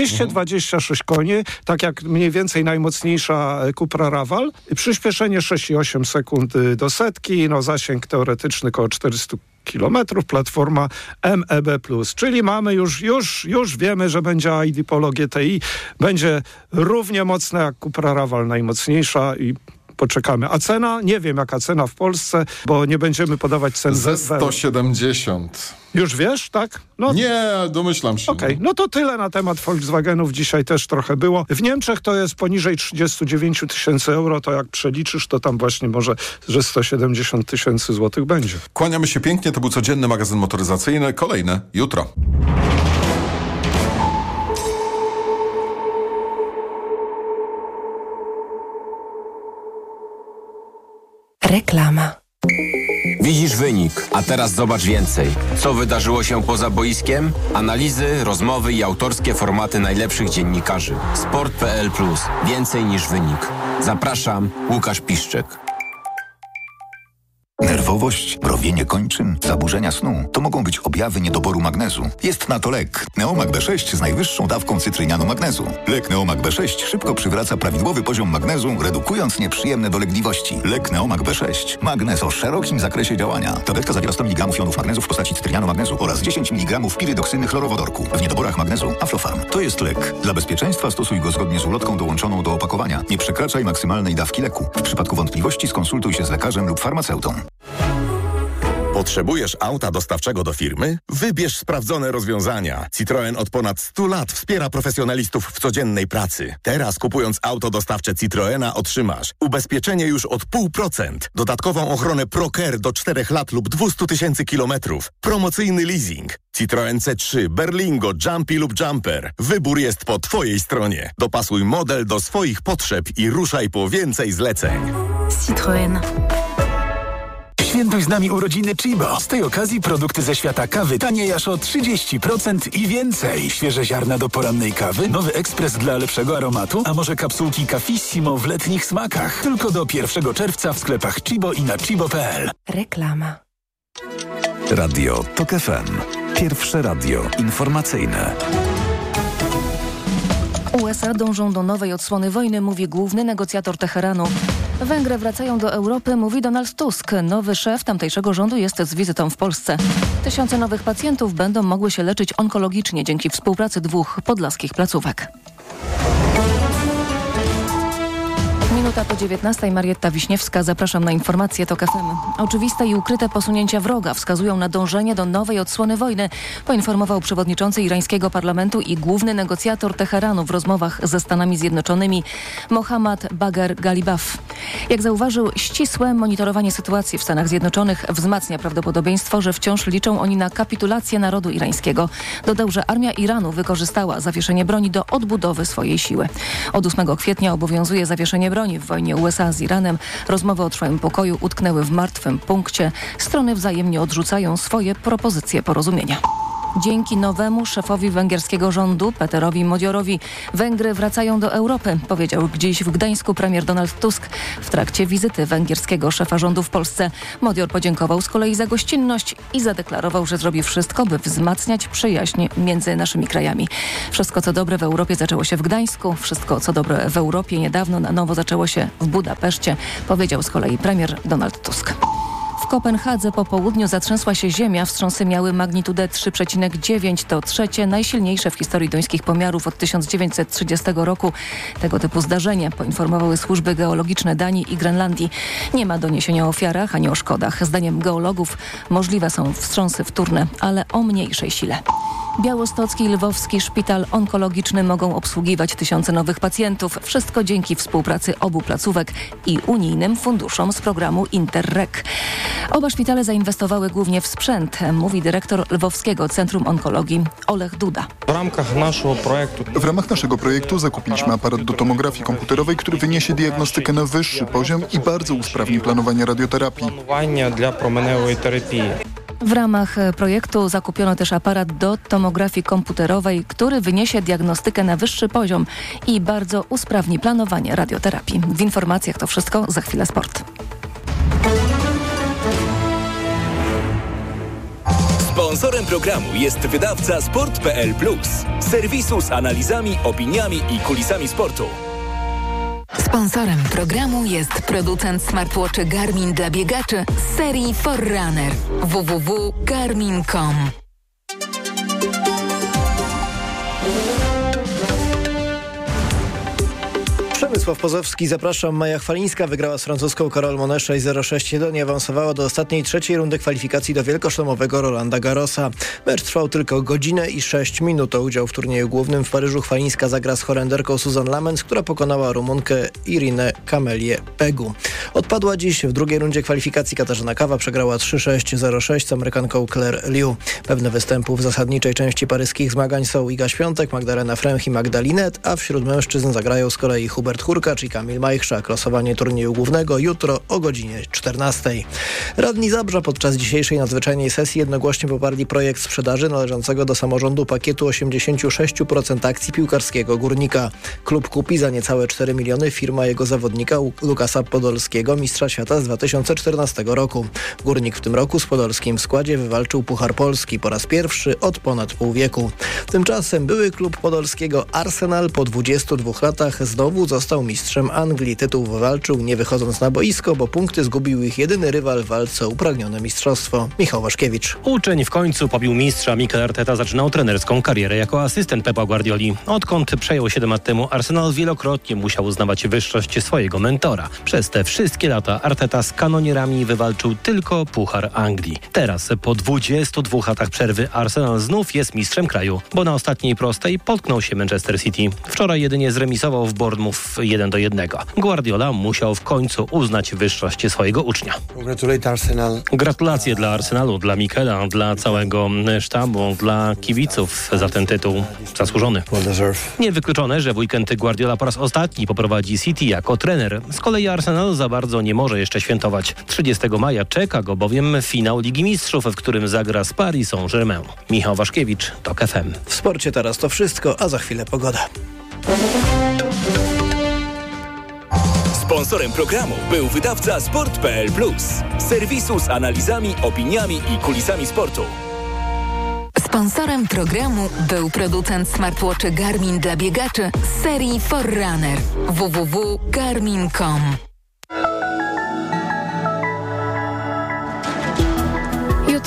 226 koni, tak jak mniej więcej najmocniejsza Cupra Raval, przyspieszenie 6,8 sekund do setki, zasięg teoretyczny około 400 kilometrów, platforma MEB+. Czyli mamy już wiemy, że będzie ID Polo GTI, będzie równie mocna jak Cupra Raval, najmocniejsza i poczekamy. A cena? Nie wiem jaka cena w Polsce, bo nie będziemy podawać cen. Ze 170. Już wiesz, tak? Nie, domyślam się. Okej, no to tyle na temat Volkswagenów. Dzisiaj też trochę było. W Niemczech to jest poniżej 39 000 euro, to jak przeliczysz, to tam właśnie może, że 170 000 złotych będzie. Kłaniamy się pięknie, to był codzienny magazyn motoryzacyjny. Kolejny jutro. Reklama. Widzisz wynik, a teraz zobacz więcej. Co wydarzyło się poza boiskiem? Analizy, rozmowy i autorskie formaty najlepszych dziennikarzy. Sport.pl+. Więcej niż wynik. Zapraszam, Łukasz Piszczek. Nerwowość, mrowienie kończyn, zaburzenia snu to mogą być objawy niedoboru magnezu. Jest na to lek. Neomag B6 z najwyższą dawką cytrynianu magnezu. Lek Neomag B6 szybko przywraca prawidłowy poziom magnezu, redukując nieprzyjemne dolegliwości. Lek Neomag B6. Magnez o szerokim zakresie działania. Tabletka zawiera 100 mg jonów magnezu w postaci cytrynianu magnezu oraz 10 mg pirydoksyny chlorowodorku. W niedoborach magnezu Aflofarm. To jest lek. Dla bezpieczeństwa stosuj go zgodnie z ulotką dołączoną do opakowania. Nie przekraczaj maksymalnej dawki leku. W przypadku wątpliwości skonsultuj się z lekarzem lub farmaceutą. Potrzebujesz auta dostawczego do firmy? Wybierz sprawdzone rozwiązania. Citroen od ponad 100 lat wspiera profesjonalistów w codziennej pracy. Teraz kupując auto dostawcze Citroena otrzymasz ubezpieczenie już od 0,5%, dodatkową ochronę ProCare do 4 lat lub 200 000 kilometrów, promocyjny leasing. Citroen C3, Berlingo, Jumpy lub Jumper. Wybór jest po Twojej stronie. Dopasuj model do swoich potrzeb i ruszaj po więcej zleceń. Citroen. Świętuj z nami urodziny Chibo. Z tej okazji produkty ze świata kawy taniej aż o 30% i więcej. Świeże ziarna do porannej kawy, nowy ekspres dla lepszego aromatu, a może kapsułki Cafissimo w letnich smakach. Tylko do 1 czerwca w sklepach Chibo i na chibo.pl. Reklama. Radio TOK FM. Pierwsze radio informacyjne. USA dążą do nowej odsłony wojny, mówi główny negocjator Teheranu. Węgry wracają do Europy, mówi Donald Tusk. Nowy szef tamtejszego rządu jest z wizytą w Polsce. Tysiące nowych pacjentów będą mogły się leczyć onkologicznie dzięki współpracy 2 podlaskich placówek. Minuta po 19:00, Marietta Wiśniewska. Zapraszam na informacje TOK FM. Oczywiste i ukryte posunięcia wroga wskazują na dążenie do nowej odsłony wojny, poinformował przewodniczący irańskiego parlamentu i główny negocjator Teheranu w rozmowach ze Stanami Zjednoczonymi Mohammad Bagher Ghalibaf. Jak zauważył, ścisłe monitorowanie sytuacji w Stanach Zjednoczonych wzmacnia prawdopodobieństwo, że wciąż liczą oni na kapitulację narodu irańskiego. Dodał, że armia Iranu wykorzystała zawieszenie broni do odbudowy swojej siły. Od 8 kwietnia obowiązuje zawieszenie broni w wojnie USA z Iranem. Rozmowy o trwałym pokoju utknęły w martwym punkcie. Strony wzajemnie odrzucają swoje propozycje porozumienia. Dzięki nowemu szefowi węgierskiego rządu, Peterowi Modiorowi, Węgry wracają do Europy, powiedział dziś w Gdańsku premier Donald Tusk w trakcie wizyty węgierskiego szefa rządu w Polsce. Modior podziękował z kolei za gościnność i zadeklarował, że zrobi wszystko, by wzmacniać przyjaźń między naszymi krajami. Wszystko, co dobre w Europie, zaczęło się w Gdańsku. Wszystko, co dobre w Europie, niedawno na nowo zaczęło się w Budapeszcie, powiedział z kolei premier Donald Tusk. W Kopenhadze po południu zatrzęsła się ziemia. Wstrząsy miały magnitudę 3,9. To trzecie najsilniejsze w historii duńskich pomiarów od 1930 roku. Tego typu zdarzenie poinformowały służby geologiczne Danii i Grenlandii. Nie ma doniesienia o ofiarach ani o szkodach. Zdaniem geologów możliwe są wstrząsy wtórne, ale o mniejszej sile. Białostocki i Lwowski Szpital Onkologiczny mogą obsługiwać tysiące nowych pacjentów. Wszystko dzięki współpracy obu placówek i unijnym funduszom z programu Interreg. Oba szpitale zainwestowały głównie w sprzęt, mówi dyrektor Lwowskiego Centrum Onkologii Olech Duda. W ramach naszego projektu zakupiliśmy aparat do tomografii komputerowej, który wyniesie diagnostykę na wyższy poziom i bardzo usprawni planowanie radioterapii. W ramach projektu zakupiono też aparat do tomografii komputerowej, który wyniesie diagnostykę na wyższy poziom i bardzo usprawni planowanie radioterapii. W informacjach to wszystko, za chwilę sport. Sponsorem programu jest wydawca Sport.pl Plus, serwisu z analizami, opiniami i kulisami sportu. Sponsorem programu jest producent smartwatchy Garmin dla biegaczy z serii Forerunner. www.garmin.com. Przemysław Pozowski, zapraszam. Maja Chwalińska wygrała z francuską Carole Monet 6-0-6-1 i awansowała do ostatniej, trzeciej rundy kwalifikacji do wielkoszlemowego Rolanda Garrosa. Mecz trwał tylko godzinę i 6 minut. O udział w turnieju głównym w Paryżu Chwalińska zagra z Holenderką Susan Lamens, która pokonała Rumunkę Irinę Kamelię-Pegu. Odpadła dziś w drugiej rundzie kwalifikacji Katarzyna Kawa, przegrała 3-6-0-6 z Amerykanką Claire Liu. Pewne występy w zasadniczej części paryskich zmagań są Iga Świątek, Magdalena Fręch i Magda Linet, a wśród mężczyzn zagrają z kolei Hubert Hurkacz i Kamil Majchrzak. Losowanie turnieju głównego jutro o godzinie 14. Radni Zabrza podczas dzisiejszej nadzwyczajnej sesji jednogłośnie poparli projekt sprzedaży należącego do samorządu pakietu 86% akcji piłkarskiego Górnika. Klub kupi za niecałe 4 miliony firma jego zawodnika Lukasa Podolskiego, mistrza świata z 2014 roku. Górnik w tym roku z Podolskim w składzie wywalczył Puchar Polski po raz pierwszy od ponad pół wieku. Tymczasem były klub podolskiego Arsenal po 22 latach znowu został mistrzem Anglii. Tytuł wywalczył nie wychodząc na boisko, bo punkty zgubił ich jedyny rywal w walce o upragnione mistrzostwo. Michał Waszkiewicz. Uczeń w końcu pobił mistrza. Mikel Arteta zaczynał trenerską karierę jako asystent Pepa Guardioli. Odkąd przejął 7 lat temu, Arsenal wielokrotnie musiał uznawać wyższość swojego mentora. Przez te wszystkie lata Arteta z kanonierami wywalczył tylko Puchar Anglii. Teraz, po 22 latach przerwy, Arsenal znów jest mistrzem kraju, bo na ostatniej prostej potknął się Manchester City. Wczoraj jedynie zremisował w Bournemouth 1-1. Guardiola musiał w końcu uznać wyższość swojego ucznia. Gratulacje dla Arsenalu, dla Mikela, dla całego sztabu, dla kibiców za ten tytuł zasłużony. Niewykluczone, że w weekend Guardiola po raz ostatni poprowadzi City jako trener. Z kolei Arsenal za bardzo nie może jeszcze świętować. 30 maja czeka go bowiem finał Ligi Mistrzów, w którym zagra z Paris Saint-Germain. Michał Waszkiewicz, TOK FM. W sporcie teraz to wszystko, a za chwilę pogoda. Sponsorem programu był wydawca Sport.pl Plus, serwisu z analizami, opiniami i kulisami sportu. Sponsorem programu był producent smartwatchy Garmin dla biegaczy z serii Forerunner. www.garmin.com.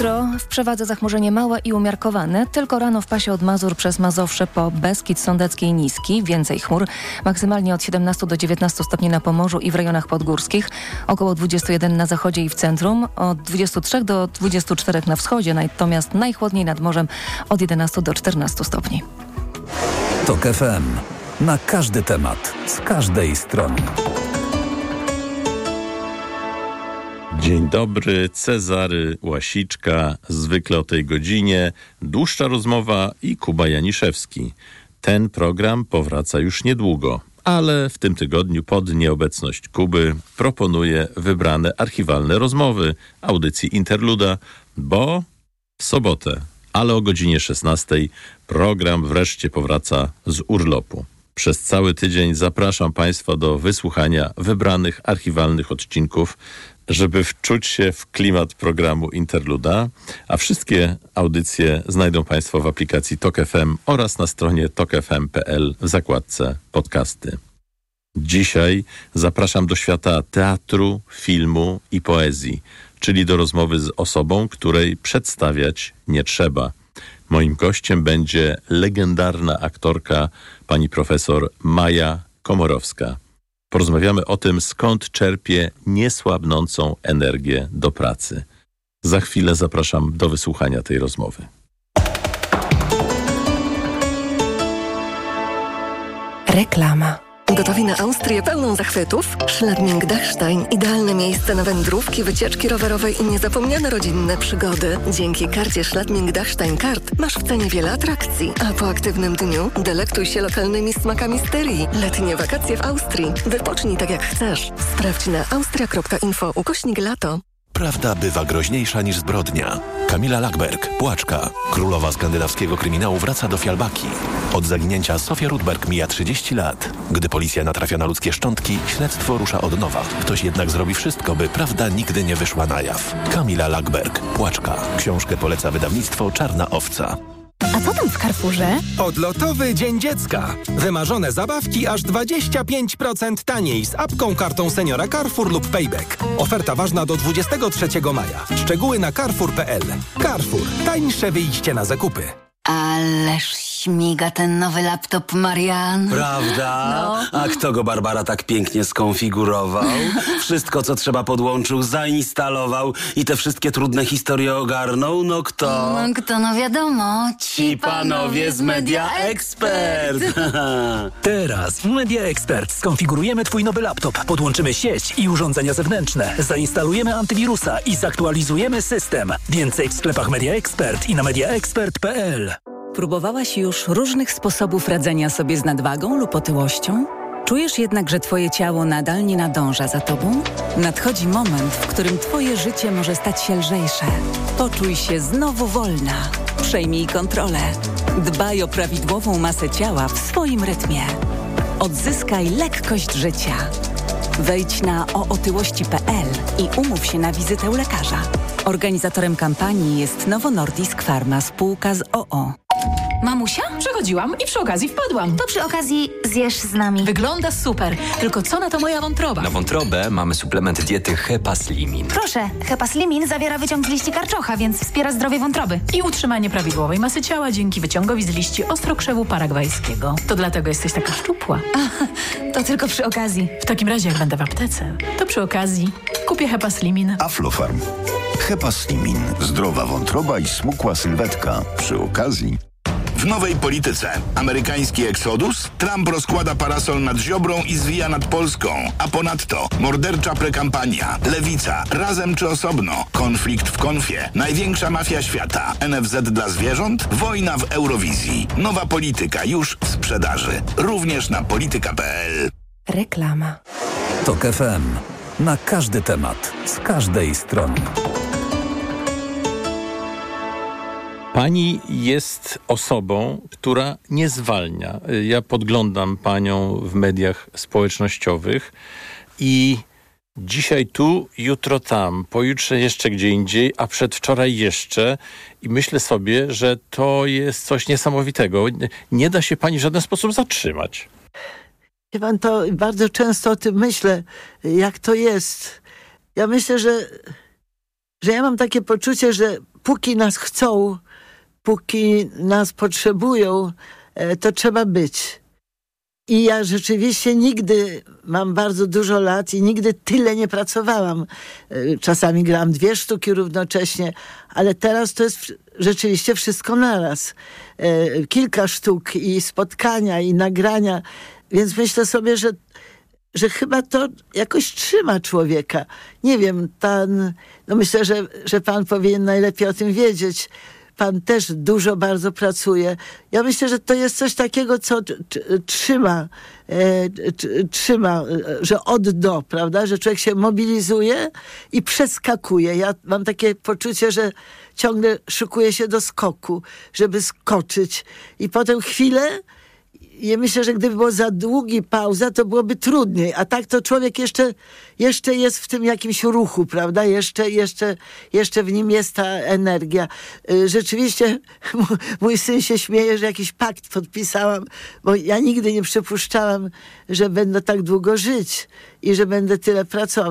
Jutro w przewadze zachmurzenie małe i umiarkowane. Tylko rano w pasie od Mazur przez Mazowsze po Beskid Sądecki i Niski. Więcej chmur. Maksymalnie od 17 do 19 stopni na Pomorzu i w rejonach podgórskich. Około 21 na zachodzie i w centrum. Od 23 do 24 na wschodzie. Natomiast najchłodniej nad morzem od 11 do 14 stopni. TOK FM. Na każdy temat. Z każdej strony. Dzień dobry, Cezary Łasiczka, zwykle o tej godzinie, dłuższa rozmowa i Kuba Janiszewski. Ten program powraca już niedługo, ale w tym tygodniu pod nieobecność Kuby proponuję wybrane archiwalne rozmowy audycji Interluda, bo w sobotę, ale o godzinie 16 program wreszcie powraca z urlopu. Przez cały tydzień zapraszam Państwa do wysłuchania wybranych archiwalnych odcinków, żeby wczuć się w klimat programu Interluda, a wszystkie audycje znajdą Państwo w aplikacji TOK FM oraz na stronie tokfm.pl w zakładce podcasty. Dzisiaj zapraszam do świata teatru, filmu i poezji, czyli do rozmowy z osobą, której przedstawiać nie trzeba. Moim gościem będzie legendarna aktorka pani profesor Maja Komorowska. Porozmawiamy o tym, skąd czerpie niesłabnącą energię do pracy. Za chwilę zapraszam do wysłuchania tej rozmowy. Reklama. Gotowi na Austrię pełną zachwytów? Schladming-Dachstein. Idealne miejsce na wędrówki, wycieczki rowerowe i niezapomniane rodzinne przygody. Dzięki karcie Schladming-Dachstein Kart masz w cenie wiele atrakcji, a po aktywnym dniu delektuj się lokalnymi smakami Styrii. Letnie wakacje w Austrii. Wypocznij tak jak chcesz. Sprawdź na austria.info/lato. Prawda bywa groźniejsza niż zbrodnia. Kamila Lackberg, Płaczka, królowa skandynawskiego kryminału, wraca do Fialbaki. Od zaginięcia Sofia Rudberg mija 30 lat. Gdy policja natrafia na ludzkie szczątki, śledztwo rusza od nowa. Ktoś jednak zrobi wszystko, by prawda nigdy nie wyszła na jaw. Kamila Lackberg, Płaczka. Książkę poleca wydawnictwo Czarna Owca. A co tam w Carrefourze? Odlotowy Dzień Dziecka. Wymarzone zabawki aż 25% taniej z apką, kartą seniora Carrefour lub Payback. Oferta ważna do 23 maja. Szczegóły na carrefour.pl. Carrefour. Tańsze wyjście na zakupy. Ależ śmiga ten nowy laptop, Marian. Prawda? No. A kto go, Barbara, tak pięknie skonfigurował? Wszystko, co trzeba, podłączył, zainstalował i te wszystkie trudne historie ogarnął? No kto? No wiadomo. Ci panowie z Media Expert. Teraz w Media Expert skonfigurujemy Twój nowy laptop, podłączymy sieć i urządzenia zewnętrzne, zainstalujemy antywirusa i zaktualizujemy system. Więcej w sklepach Media Expert i na mediaexpert.pl. Próbowałaś już różnych sposobów radzenia sobie z nadwagą lub otyłością? Czujesz jednak, że Twoje ciało nadal nie nadąża za Tobą? Nadchodzi moment, w którym Twoje życie może stać się lżejsze. Poczuj się znowu wolna. Przejmij kontrolę. Dbaj o prawidłową masę ciała w swoim rytmie. Odzyskaj lekkość życia. Wejdź na ootyłości.pl i umów się na wizytę u lekarza. Organizatorem kampanii jest Novo Nordisk Pharma, spółka z OO. Mamusia? Przechodziłam i przy okazji wpadłam. To przy okazji zjesz z nami. Wygląda super, tylko co na to moja wątroba? Na wątrobę mamy suplement diety Hepaslimin. Proszę, Hepaslimin zawiera wyciąg z liści karczocha, więc wspiera zdrowie wątroby. I utrzymanie prawidłowej masy ciała dzięki wyciągowi z liści ostrokrzewu paragwajskiego. To dlatego jesteś taka szczupła. To tylko przy okazji. W takim razie, jak będę w aptece, to przy okazji kupię Hepaslimin. Aflofarm. Hepaslimin. Zdrowa wątroba i smukła sylwetka. Przy okazji... W nowej polityce. Amerykański eksodus, Trump rozkłada parasol nad Ziobrą i zwija nad Polską. A ponadto mordercza prekampania, lewica, razem czy osobno, konflikt w konfie, największa mafia świata, NFZ dla zwierząt, wojna w Eurowizji. Nowa polityka już w sprzedaży. Również na polityka.pl. Reklama. TOK FM. Na każdy temat. Z każdej strony. Pani jest osobą, która nie zwalnia. Ja podglądam panią w mediach społecznościowych i dzisiaj tu, jutro tam, pojutrze jeszcze gdzie indziej, a przedwczoraj jeszcze. I myślę sobie, że to jest coś niesamowitego. Nie da się pani w żaden sposób zatrzymać. Wie pan, to bardzo często o tym myślę, jak to jest. Ja myślę, że że ja mam takie poczucie, że póki nas chcą, póki nas potrzebują, to trzeba być. I ja rzeczywiście nigdy, mam bardzo dużo lat i nigdy tyle nie pracowałam. Czasami grałam 2 sztuki równocześnie, ale teraz to jest rzeczywiście wszystko naraz. Kilka sztuk i spotkania i nagrania, więc myślę sobie, że chyba to jakoś trzyma człowieka. Nie wiem, myślę, że pan powinien najlepiej o tym wiedzieć. Pan też dużo bardzo pracuje. Ja myślę, że to jest coś takiego, co trzyma, że od do, prawda? Że człowiek się mobilizuje i przeskakuje. Ja mam takie poczucie, że ciągle szykuje się do skoku, żeby skoczyć. I potem chwilę. Ja myślę, że gdyby było za długi pauza, to byłoby trudniej. A tak to człowiek jeszcze jest w tym jakimś ruchu, prawda? Jeszcze w nim jest ta energia. Rzeczywiście mój syn się śmieje, że jakiś pakt podpisałam, bo ja nigdy nie przypuszczałam, że będę tak długo żyć i że będę tyle pracować.